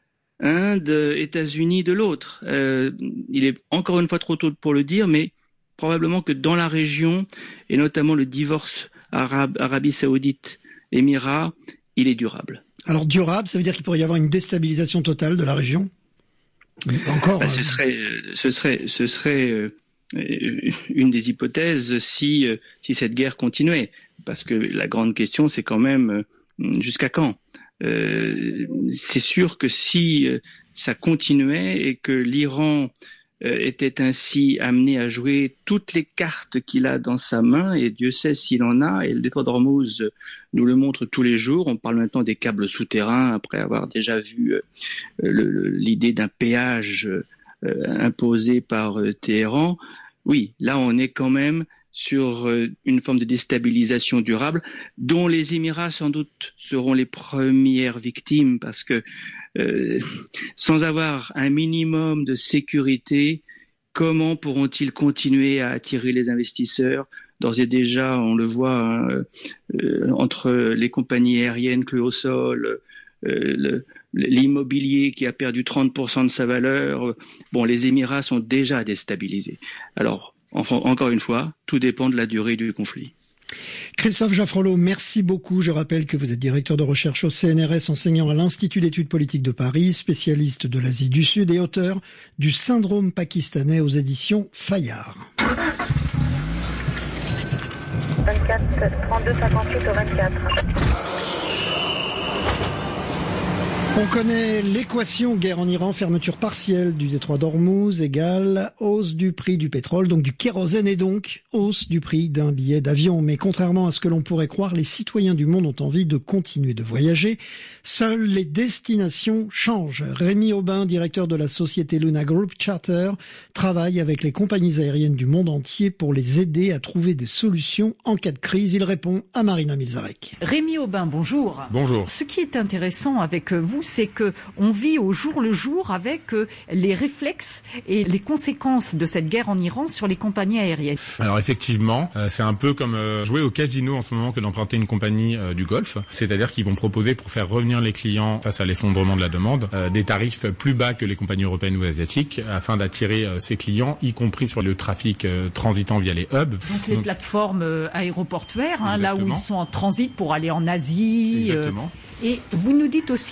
Inde, États-Unis de l'autre. Euh, il est encore une fois trop tôt pour le dire, mais probablement que dans la région, et notamment le divorce arabe, Arabie Saoudite, Émirats, il est durable. Alors durable, ça veut dire qu'il pourrait y avoir une déstabilisation totale de la région ? Encore. Ben, ce serait, ce serait, ce serait euh, une des hypothèses si euh, si cette guerre continuait, parce que la grande question, c'est quand même euh, jusqu'à quand. Euh, c'est sûr que si euh, ça continuait et que l'Iran euh, était ainsi amené à jouer toutes les cartes qu'il a dans sa main, et Dieu sait s'il en a, et le détroit d'Ormuz euh, nous le montre tous les jours. On parle maintenant des câbles souterrains, après avoir déjà vu euh, le, le, l'idée d'un péage euh, imposé par euh, Téhéran. Oui, là on est quand même sur euh, une forme de déstabilisation durable, dont les Émirats sans doute seront les premières victimes, parce que euh, sans avoir un minimum de sécurité, comment pourront-ils continuer à attirer les investisseurs ? D'ores et déjà, on le voit hein, euh, entre les compagnies aériennes clouées au sol, euh, le, l'immobilier qui a perdu trente pour cent de sa valeur. Bon, les Émirats sont déjà déstabilisés. Alors, enfin, encore une fois, tout dépend de la durée du conflit. Christophe Jaffrelot, merci beaucoup. Je rappelle que vous êtes directeur de recherche au C N R S, enseignant à l'Institut d'études politiques de Paris, spécialiste de l'Asie du Sud et auteur du Syndrome pakistanais aux éditions Fayard. vingt-quatre, trente-deux, cinquante-huit au vingt-quatre. On connaît l'équation guerre en Iran, fermeture partielle du détroit d'Ormuz égale hausse du prix du pétrole, donc du kérosène, et donc hausse du prix d'un billet d'avion. Mais contrairement à ce que l'on pourrait croire, les citoyens du monde ont envie de continuer de voyager. Seules les destinations changent. Rémi Aubin, directeur de la société Luna Group Charter, travaille avec les compagnies aériennes du monde entier pour les aider à trouver des solutions en cas de crise. Il répond à Marina Milzarek. Rémi Aubin, bonjour. Bonjour. Ce qui est intéressant avec vous, c'est que on vit au jour le jour avec euh, les réflexes et les conséquences de cette guerre en Iran sur les compagnies aériennes. Alors effectivement, euh, c'est un peu comme euh, jouer au casino en ce moment que d'emprunter une compagnie euh, du Golfe. C'est-à-dire qu'ils vont proposer, pour faire revenir les clients face à l'effondrement de la demande, euh, des tarifs plus bas que les compagnies européennes ou asiatiques, afin d'attirer euh, ces clients, y compris sur le trafic euh, transitant via les hubs. Donc les Donc, plateformes euh, aéroportuaires, hein, là où ils sont en transit pour aller en Asie. Exactement. Euh, et vous nous dites aussi que le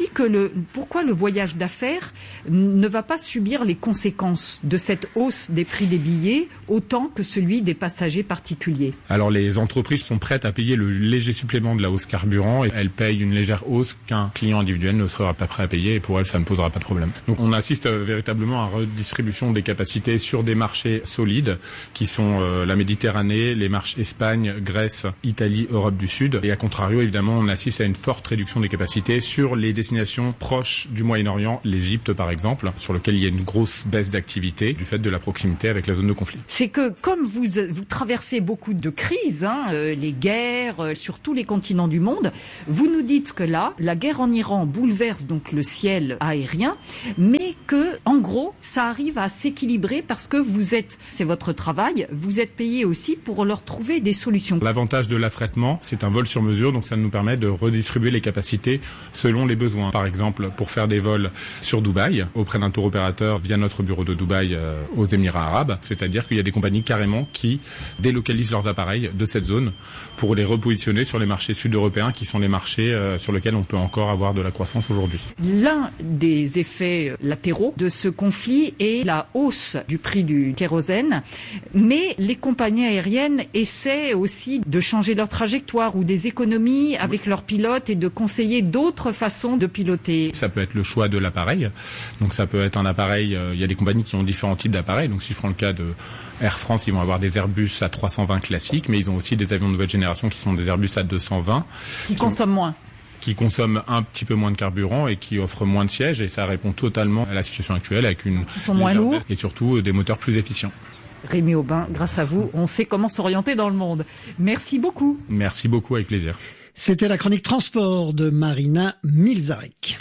le, pourquoi le voyage d'affaires ne va pas subir les conséquences de cette hausse des prix des billets autant que celui des passagers particuliers? Alors les entreprises sont prêtes à payer le léger supplément de la hausse carburant et elles payent une légère hausse qu'un client individuel ne sera pas prêt à payer et pour elles ça ne posera pas de problème. Donc on assiste euh, véritablement à redistribution des capacités sur des marchés solides qui sont euh, la Méditerranée, les marchés Espagne, Grèce, Italie, Europe du Sud. Et à contrario, évidemment, on assiste à une forte réduction des capacités sur les destinations proches du Moyen-Orient, l'Égypte par exemple, sur lequel il y a une grosse baisse d'activité du fait de la proximité avec la zone de conflit. C'est que comme vous, vous traversez beaucoup de crises, hein, euh, les guerres euh, sur tous les continents du monde, vous nous dites que là, la guerre en Iran bouleverse donc le ciel aérien, mais que, en gros, ça arrive à s'équilibrer parce que vous êtes, c'est votre travail, vous êtes payé aussi pour leur trouver des solutions. L'avantage de l'affrètement, c'est un vol sur mesure, donc ça nous permet de redistribuer les capacités selon les besoins. Par exemple, pour faire des vols sur Dubaï, auprès d'un tour opérateur via notre bureau de Dubaï euh, aux Émirats arabes, c'est-à-dire qu'il y a des compagnies carrément qui délocalisent leurs appareils de cette zone pour les repositionner sur les marchés sud-européens qui sont les marchés euh, sur lesquels on peut encore avoir de la croissance aujourd'hui. L'un des effets latéraux de ce conflit est la hausse du prix du kérosène, mais les compagnies aériennes essaient aussi de changer leur trajectoire ou des économies avec leurs pilotes et de conseiller d'autres façons de piloter. Ça peut être le choix de l'appareil, donc ça peut être un appareil, euh, il y a des compagnies qui ont différents types d'appareils, donc si je prends le cas de Air France, ils vont avoir des Airbus à trois cent vingt classiques, mais ils ont aussi des avions de nouvelle génération qui sont des Airbus à deux cent vingt. Qui consomment moins. qui consomment un petit peu moins de carburant et qui offrent moins de sièges, et ça répond totalement à la situation actuelle avec une Ils sont moins lourds et surtout des moteurs plus efficients. Rémi Aubin, grâce à vous, on sait comment s'orienter dans le monde. Merci beaucoup. Merci beaucoup, avec plaisir. C'était la chronique transport de Marina Milzarek.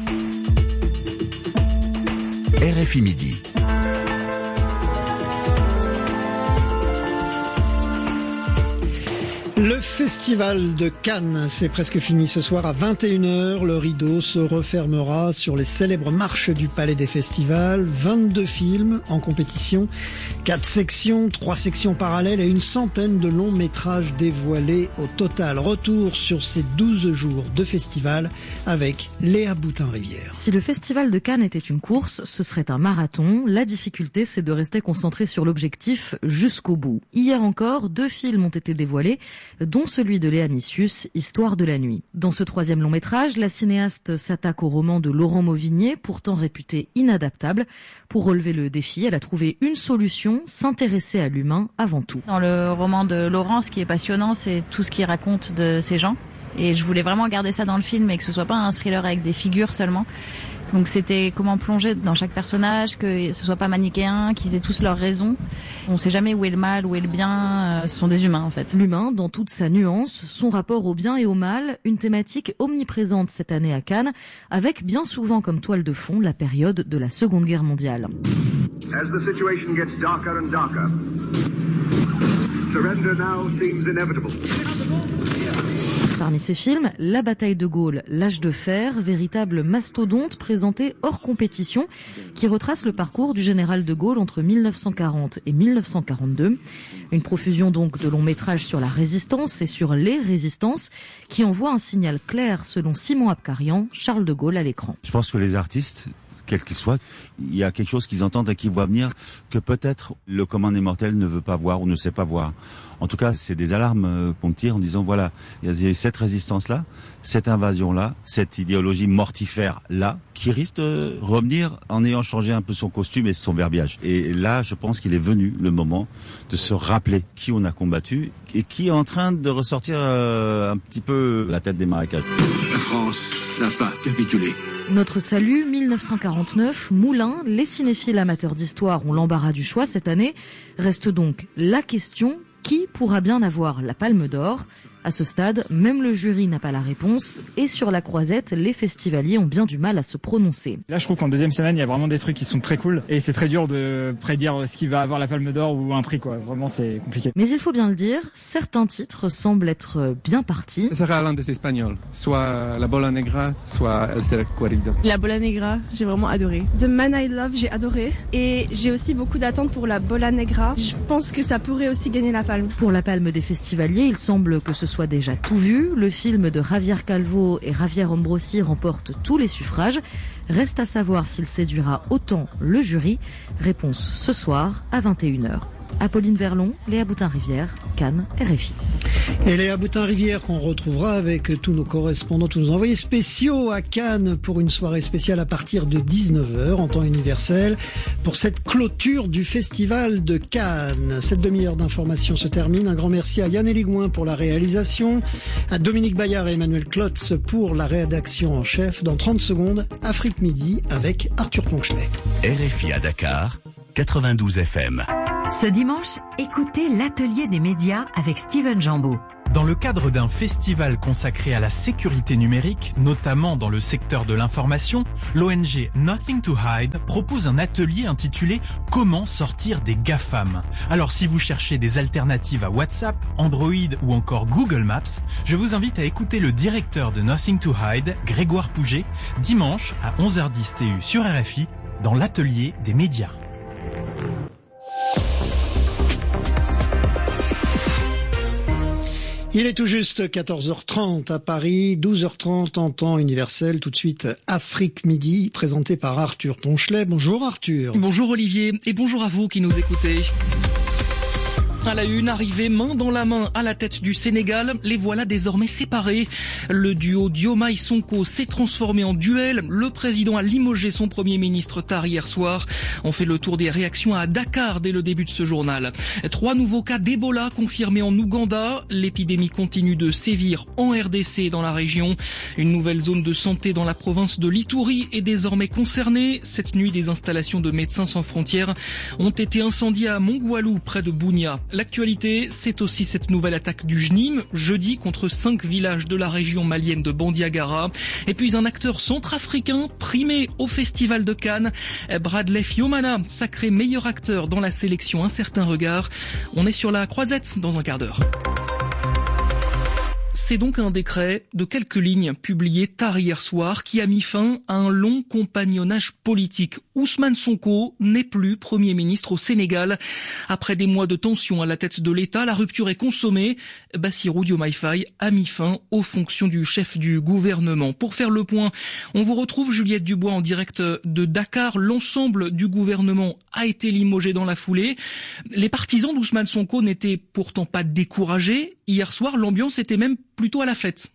R F I Midi. Le festival de Cannes, c'est presque fini ce soir à vingt et une heures. Le rideau se refermera sur les célèbres marches du Palais des Festivals. vingt-deux films en compétition, quatre sections, trois sections parallèles et une centaine de longs métrages dévoilés au total. Retour sur ces douze jours de festival avec Léa Boutin-Rivière. Si le festival de Cannes était une course, ce serait un marathon. La difficulté, c'est de rester concentré sur l'objectif jusqu'au bout. Hier encore, deux films ont été dévoilés, dont celui de Léa Missius, Histoire de la nuit. Dans ce troisième long métrage, la cinéaste s'attaque au roman de Laurent Mauvigné, pourtant réputé inadaptable. Pour relever le défi, elle a trouvé une solution, s'intéresser à l'humain avant tout. Dans le roman de Laurent, ce qui est passionnant, c'est tout ce qu'il raconte de ces gens. Et je voulais vraiment garder ça dans le film et que ce soit pas un thriller avec des figures seulement. Donc c'était comment plonger dans chaque personnage, que ce soit pas manichéen, qu'ils aient tous leurs raisons. On sait jamais où est le mal, où est le bien, ce sont des humains en fait. L'humain dans toute sa nuance, son rapport au bien et au mal, une thématique omniprésente cette année à Cannes, avec bien souvent comme toile de fond la période de la Seconde Guerre mondiale. As the situation gets darker and darker, surrender now seems inevitable. Parmi ces films, La bataille de Gaulle, l'âge de fer, véritable mastodonte présenté hors compétition, qui retrace le parcours du général de Gaulle entre mille neuf cent quarante et mille neuf cent quarante-deux. Une profusion donc de longs métrages sur la résistance et sur les résistances, qui envoie un signal clair selon Simon Abkarian, Charles de Gaulle à l'écran. Je pense que les artistes, quels qu'ils soient, il y a quelque chose qu'ils entendent et qu'ils voient venir que peut-être le commun des mortels ne veut pas voir ou ne sait pas voir. En tout cas, c'est des alarmes qu'on tire en disant voilà, il y a eu cette résistance-là, cette invasion-là, cette idéologie mortifère-là, qui risque de revenir en ayant changé un peu son costume et son verbiage. Et là, je pense qu'il est venu le moment de se rappeler qui on a combattu et qui est en train de ressortir euh, un petit peu la tête des marécages. La France n'a pas capitulé. Notre salut, mille neuf cent quarante-neuf, Moulin, les cinéphiles amateurs d'histoire ont l'embarras du choix cette année. Reste donc la question, qui pourra bien avoir la Palme d'Or ? À ce stade, même le jury n'a pas la réponse et sur la croisette, les festivaliers ont bien du mal à se prononcer. Là, je trouve qu'en deuxième semaine, il y a vraiment des trucs qui sont très cool et c'est très dur de prédire ce qui va avoir la Palme d'Or ou un prix, quoi. Vraiment, c'est compliqué. Mais il faut bien le dire, certains titres semblent être bien partis. Ce sera l'un des Espagnols, soit La Bola Negra, soit El Recuerdo. La Bola Negra, j'ai vraiment adoré. The Man I Love, j'ai adoré. Et j'ai aussi beaucoup d'attentes pour La Bola Negra. Je pense que ça pourrait aussi gagner la Palme. Pour la Palme des festivaliers, il semble que ce soit soit déjà tout vu. Le film de Javier Calvo et Javier Ambrosi remporte tous les suffrages. Reste à savoir s'il séduira autant le jury. Réponse ce soir à vingt et une heures. Apolline Verlon, Léa Boutin-Rivière, Cannes, R F I. Et Léa Boutin-Rivière qu'on retrouvera avec tous nos correspondants, tous nos envoyés spéciaux à Cannes pour une soirée spéciale à partir de dix-neuf heures en temps universel pour cette clôture du Festival de Cannes. Cette demi-heure d'information se termine. Un grand merci à Yann Eligouin pour la réalisation, à Dominique Bayard et Emmanuel Klotz pour la rédaction en chef. Dans trente secondes, Afrique Midi avec Arthur Ponchelet. R F I à Dakar, quatre-vingt-douze F M. Ce dimanche, écoutez l'atelier des médias avec Steven Jambeau. Dans le cadre d'un festival consacré à la sécurité numérique, notamment dans le secteur de l'information, l'O N G Nothing to Hide propose un atelier intitulé « Comment sortir des GAFAM ». Alors si vous cherchez des alternatives à WhatsApp, Android ou encore Google Maps, je vous invite à écouter le directeur de Nothing to Hide, Grégoire Pouget, dimanche à onze heures dix T U sur R F I, dans l'atelier des médias. Il est tout juste quatorze heures trente à Paris, douze heures trente en temps universel. Tout de suite, Afrique Midi, présenté par Arthur Ponchelet. Bonjour Arthur. Bonjour Olivier, et bonjour à vous qui nous écoutez. À la une, arrivée main dans la main à la tête du Sénégal, les voilà désormais séparés. Le duo Diomaye Sonko s'est transformé en duel. Le président a limogé son premier ministre tard hier soir. On fait le tour des réactions à Dakar dès le début de ce journal. Trois nouveaux cas d'Ebola confirmés en Ouganda. L'épidémie continue de sévir en R D C et dans la région. Une nouvelle zone de santé dans la province de l'Ituri est désormais concernée. Cette nuit, des installations de Médecins sans frontières ont été incendiées à Mongoualou, près de Bounia. L'actualité, c'est aussi cette nouvelle attaque du J N I M, jeudi, contre cinq villages de la région malienne de Bandiagara. Et puis un acteur centrafricain primé au Festival de Cannes, Bradley Fiomana, sacré meilleur acteur dans la sélection Un certain regard. On est sur la croisette dans un quart d'heure. C'est donc un décret de quelques lignes publié tard hier soir qui a mis fin à un long compagnonnage politique. Ousmane Sonko n'est plus Premier ministre au Sénégal. Après des mois de tension à la tête de l'État, la rupture est consommée. Bassirou Diomaye Faye a mis fin aux fonctions du chef du gouvernement. Pour faire le point, on vous retrouve Juliette Dubois en direct de Dakar. L'ensemble du gouvernement a été limogé dans la foulée. Les partisans d'Ousmane Sonko n'étaient pourtant pas découragés. Hier soir, l'ambiance était même plutôt à la fête.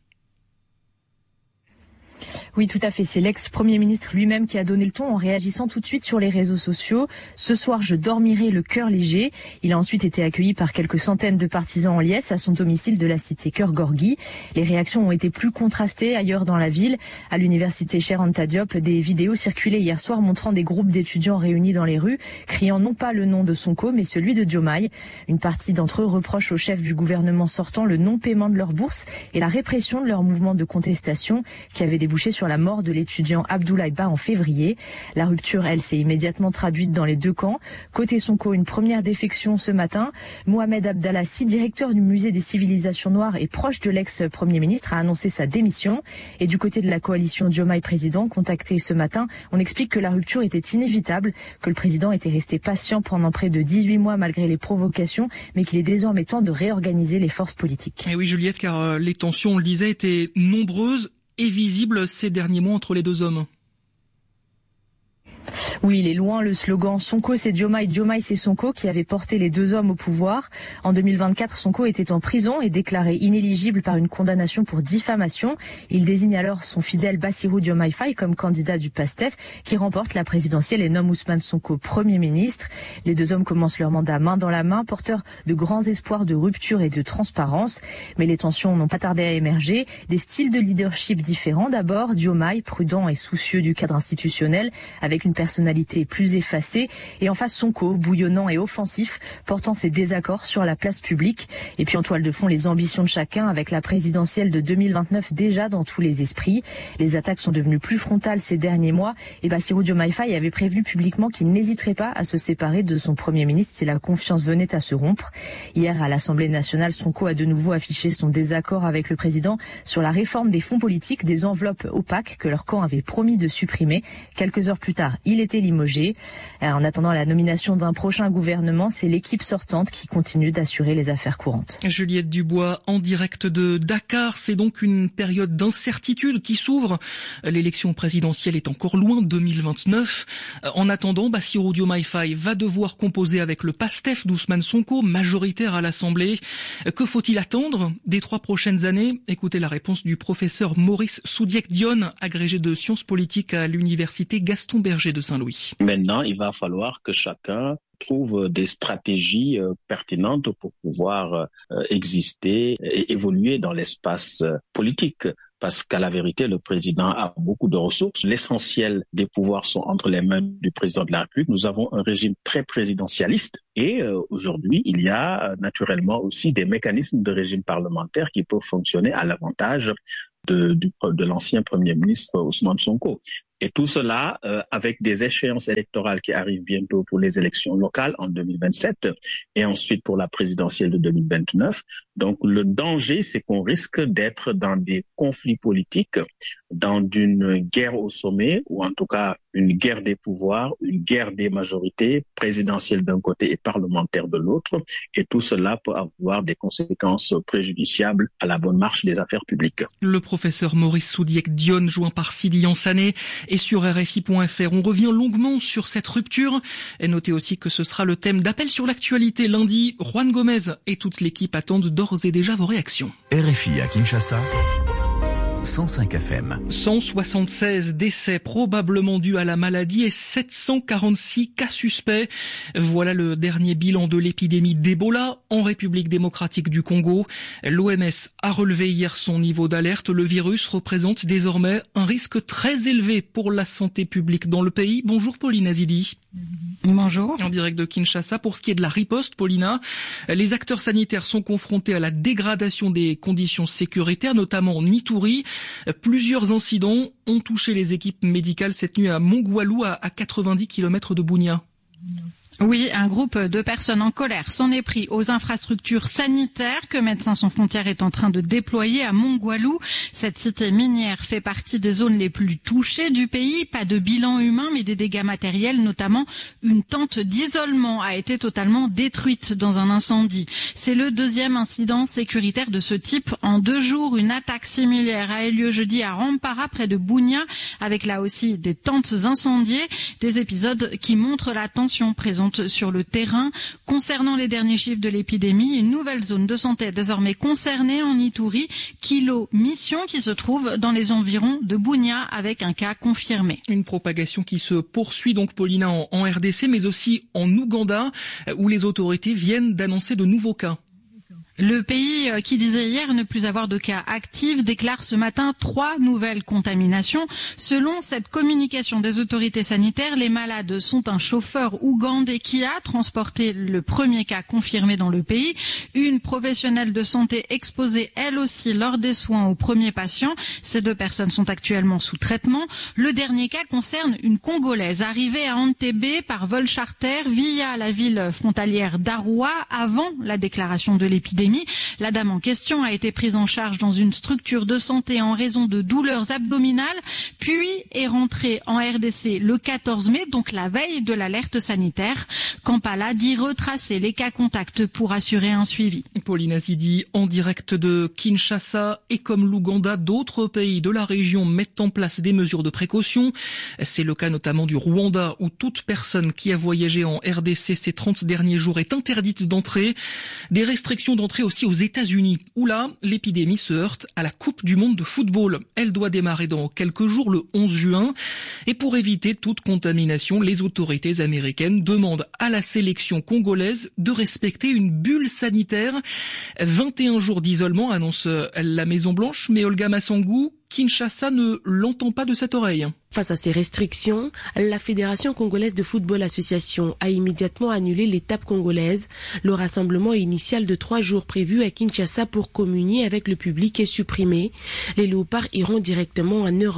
Oui, tout à fait. C'est l'ex-premier ministre lui-même qui a donné le ton en réagissant tout de suite sur les réseaux sociaux. Ce soir, je dormirai le cœur léger. Il a ensuite été accueilli par quelques centaines de partisans en liesse à son domicile de la cité Keur Gorgui. Les réactions ont été plus contrastées ailleurs dans la ville. À l'université Cheikh Anta Diop, des vidéos circulaient hier soir montrant des groupes d'étudiants réunis dans les rues, criant non pas le nom de Sonko, mais celui de Diomaye. Une partie d'entre eux reproche au chef du gouvernement sortant le non-paiement de leur bourse et la répression de leur mouvement de contestation qui avait débouché sur la mort de l'étudiant Abdoulaye Ba en février. La rupture, elle, s'est immédiatement traduite dans les deux camps. Côté Sonko, une première défection ce matin. Mohamed Abdallassi, directeur du musée des civilisations noires et proche de l'ex-premier ministre, a annoncé sa démission. Et du côté de la coalition Diomaye président, contacté ce matin, on explique que la rupture était inévitable, que le président était resté patient pendant près de dix-huit mois malgré les provocations, mais qu'il est désormais temps de réorganiser les forces politiques. Et oui, Juliette, car euh, les tensions, on le disait, étaient nombreuses et visible ces derniers mois entre les deux hommes. Oui, il est loin le slogan « Sonko c'est Diomaye, Diomaye c'est Sonko » qui avait porté les deux hommes au pouvoir. En deux mille vingt-quatre, Sonko était en prison et déclaré inéligible par une condamnation pour diffamation. Il désigne alors son fidèle Bassirou Diomaye Faye comme candidat du PASTEF qui remporte la présidentielle et nomme Ousmane Sonko Premier ministre. Les deux hommes commencent leur mandat main dans la main, porteurs de grands espoirs de rupture et de transparence. Mais les tensions n'ont pas tardé à émerger. Des styles de leadership différents d'abord. Diomaye, prudent et soucieux du cadre institutionnel, avec une personnalité plus effacée, et en face Sonko, bouillonnant et offensif, portant ses désaccords sur la place publique. Et puis en toile de fond, les ambitions de chacun, avec la présidentielle de deux mille vingt-neuf déjà dans tous les esprits. Les attaques sont devenues plus frontales ces derniers mois, et Bassirou Diomaye Faye avait prévenu publiquement qu'il n'hésiterait pas à se séparer de son Premier ministre si la confiance venait à se rompre. Hier, à l'Assemblée nationale, Sonko a de nouveau affiché son désaccord avec le président sur la réforme des fonds politiques, des enveloppes opaques que leur camp avait promis de supprimer. Quelques heures plus tard, il était limogé. En attendant la nomination d'un prochain gouvernement, c'est l'équipe sortante qui continue d'assurer les affaires courantes. Juliette Dubois, en direct de Dakar, c'est donc une période d'incertitude qui s'ouvre. L'élection présidentielle est encore loin, deux mille vingt-neuf. En attendant, Bassirou Diomaye Faye va devoir composer avec le PASTEF d'Ousmane Sonko, majoritaire à l'Assemblée. Que faut-il attendre des trois prochaines années? Écoutez la réponse du professeur Maurice Soudiek-Dione, agrégé de sciences politiques à l'université Gaston Berger de Saint-Louis. Maintenant, il va falloir que chacun trouve des stratégies euh, pertinentes pour pouvoir euh, exister et évoluer dans l'espace euh, politique. Parce qu'à la vérité, le président a beaucoup de ressources. L'essentiel des pouvoirs sont entre les mains du président de la République. Nous avons un régime très présidentialiste et euh, aujourd'hui, il y a euh, naturellement aussi des mécanismes de régime parlementaire qui peuvent fonctionner à l'avantage de, de, de l'ancien Premier ministre Ousmane Sonko. Et tout cela euh, avec des échéances électorales qui arrivent bientôt pour les élections locales en deux mille vingt-sept et ensuite pour la présidentielle de deux mille vingt-neuf. Donc le danger, c'est qu'on risque d'être dans des conflits politiques, dans une guerre au sommet ou en tout cas une guerre des pouvoirs, une guerre des majorités présidentielles d'un côté et parlementaires de l'autre. Et tout cela peut avoir des conséquences préjudiciables à la bonne marche des affaires publiques. Le professeur Maurice Soudiek-Dione, joint par Sidi Yansané. Et sur R F I point F R, on revient longuement sur cette rupture. Et notez aussi que ce sera le thème d'appel sur l'actualité lundi. Juan Gomez et toute l'équipe attendent d'ores et déjà vos réactions. R F I à Kinshasa, cent cinq F M. cent soixante-seize décès probablement dus à la maladie et sept cent quarante-six cas suspects. Voilà le dernier bilan de l'épidémie d'Ebola en République démocratique du Congo. L'O M S a relevé hier son niveau d'alerte. Le virus représente désormais un risque très élevé pour la santé publique dans le pays. Bonjour Pauline Azidi. Bonjour. En direct de Kinshasa, pour ce qui est de la riposte, Paulina, les acteurs sanitaires sont confrontés à la dégradation des conditions sécuritaires, notamment en Ituri. Plusieurs incidents ont touché les équipes médicales cette nuit à Mongwalu, à quatre-vingt-dix kilomètres de Bunia. Oui, un groupe de personnes en colère s'en est pris aux infrastructures sanitaires que Médecins sans frontières est en train de déployer à Mongwalu. Cette cité minière fait partie des zones les plus touchées du pays. Pas de bilan humain, mais des dégâts matériels, notamment une tente d'isolement a été totalement détruite dans un incendie. C'est le deuxième incident sécuritaire de ce type en deux jours. Une attaque similaire a eu lieu jeudi à Rampara, près de Bunia, avec là aussi des tentes incendiées. Des épisodes qui montrent la tension présente sur le terrain. Concernant les derniers chiffres de l'épidémie, une nouvelle zone de santé est désormais concernée en Ituri, Kilo Mission, qui se trouve dans les environs de Bunia avec un cas confirmé. Une propagation qui se poursuit donc, Paulina, en, en R D C, mais aussi en Ouganda, où les autorités viennent d'annoncer de nouveaux cas. Le pays, qui disait hier ne plus avoir de cas actifs, déclare ce matin trois nouvelles contaminations. Selon cette communication des autorités sanitaires, les malades sont un chauffeur ougandais qui a transporté le premier cas confirmé dans le pays, une professionnelle de santé exposée elle aussi lors des soins aux premiers patients. Ces deux personnes sont actuellement sous traitement. Le dernier cas concerne une Congolaise arrivée à Entebbe par vol charter via la ville frontalière d'Arua avant la déclaration de l'épidémie. La dame en question a été prise en charge dans une structure de santé en raison de douleurs abdominales, puis est rentrée en R D C le quatorze mai, donc la veille de l'alerte sanitaire. Kampala dit retracer les cas contacts pour assurer un suivi. Pauline Azidi, en direct de Kinshasa, et comme l'Ouganda, d'autres pays de la région mettent en place des mesures de précaution. C'est le cas notamment du Rwanda, où toute personne qui a voyagé en R D C ces trente derniers jours est interdite d'entrer. Des restrictions d'entrée aussi aux États-Unis, où là, l'épidémie se heurte à la Coupe du monde de football. Elle doit démarrer dans quelques jours, le onze juin. Et pour éviter toute contamination, les autorités américaines demandent à la sélection congolaise de respecter une bulle sanitaire. vingt et un jours d'isolement, annonce la Maison-Blanche, mais Olga Massangou, Kinshasa ne l'entend pas de cette oreille. Face à ces restrictions, la Fédération congolaise de football association a immédiatement annulé l'étape congolaise. Le rassemblement initial de trois jours prévu à Kinshasa pour communier avec le public est supprimé. Les léopards iront directement en Europe.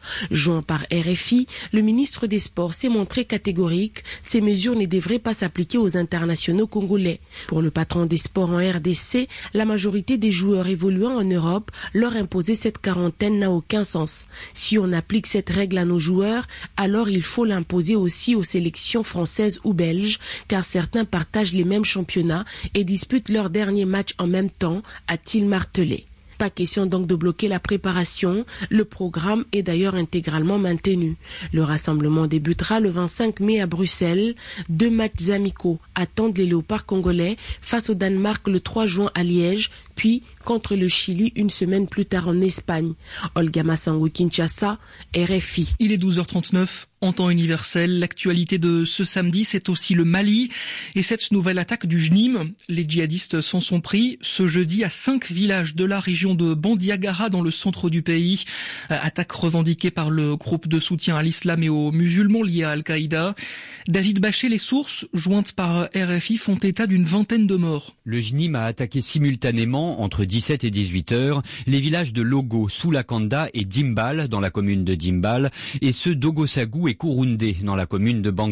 Joint par R F I, le ministre des Sports s'est montré catégorique. Ces mesures ne devraient pas s'appliquer aux internationaux congolais. Pour le patron des sports en R D C, la majorité des joueurs évoluant en Europe, leur imposer cette quarantaine n'a aucun sens. Si on applique cette règle à nos joueurs, alors il faut l'imposer aussi aux sélections françaises ou belges, car certains partagent les mêmes championnats et disputent leur dernier match en même temps, a-t-il martelé. Pas question donc de bloquer la préparation. Le programme est d'ailleurs intégralement maintenu. Le rassemblement débutera le vingt-cinq mai à Bruxelles. Deux matchs amicaux attendent les Léopards congolais face au Danemark le trois juin à Liège, puis contre le Chili une semaine plus tard en Espagne. Olga Massango, Kinshasa, R F I. Il est douze heures trente-neuf. En temps universel, l'actualité de ce samedi, c'est aussi le Mali et cette nouvelle attaque du J N I M. Les djihadistes s'en sont pris ce jeudi à cinq villages de la région de Bandiagara dans le centre du pays. Attaque revendiquée par le groupe de soutien à l'islam et aux musulmans liés à Al-Qaïda. David Bachet, les sources jointes par R F I font état d'une vingtaine de morts. Le J N I M a attaqué simultanément entre dix-sept et dix-huit heures les villages de Logo, Soulakanda et Dimbal dans la commune de Dimbal et ceux d'Ogosagou et Kouroundé dans la commune de Bang.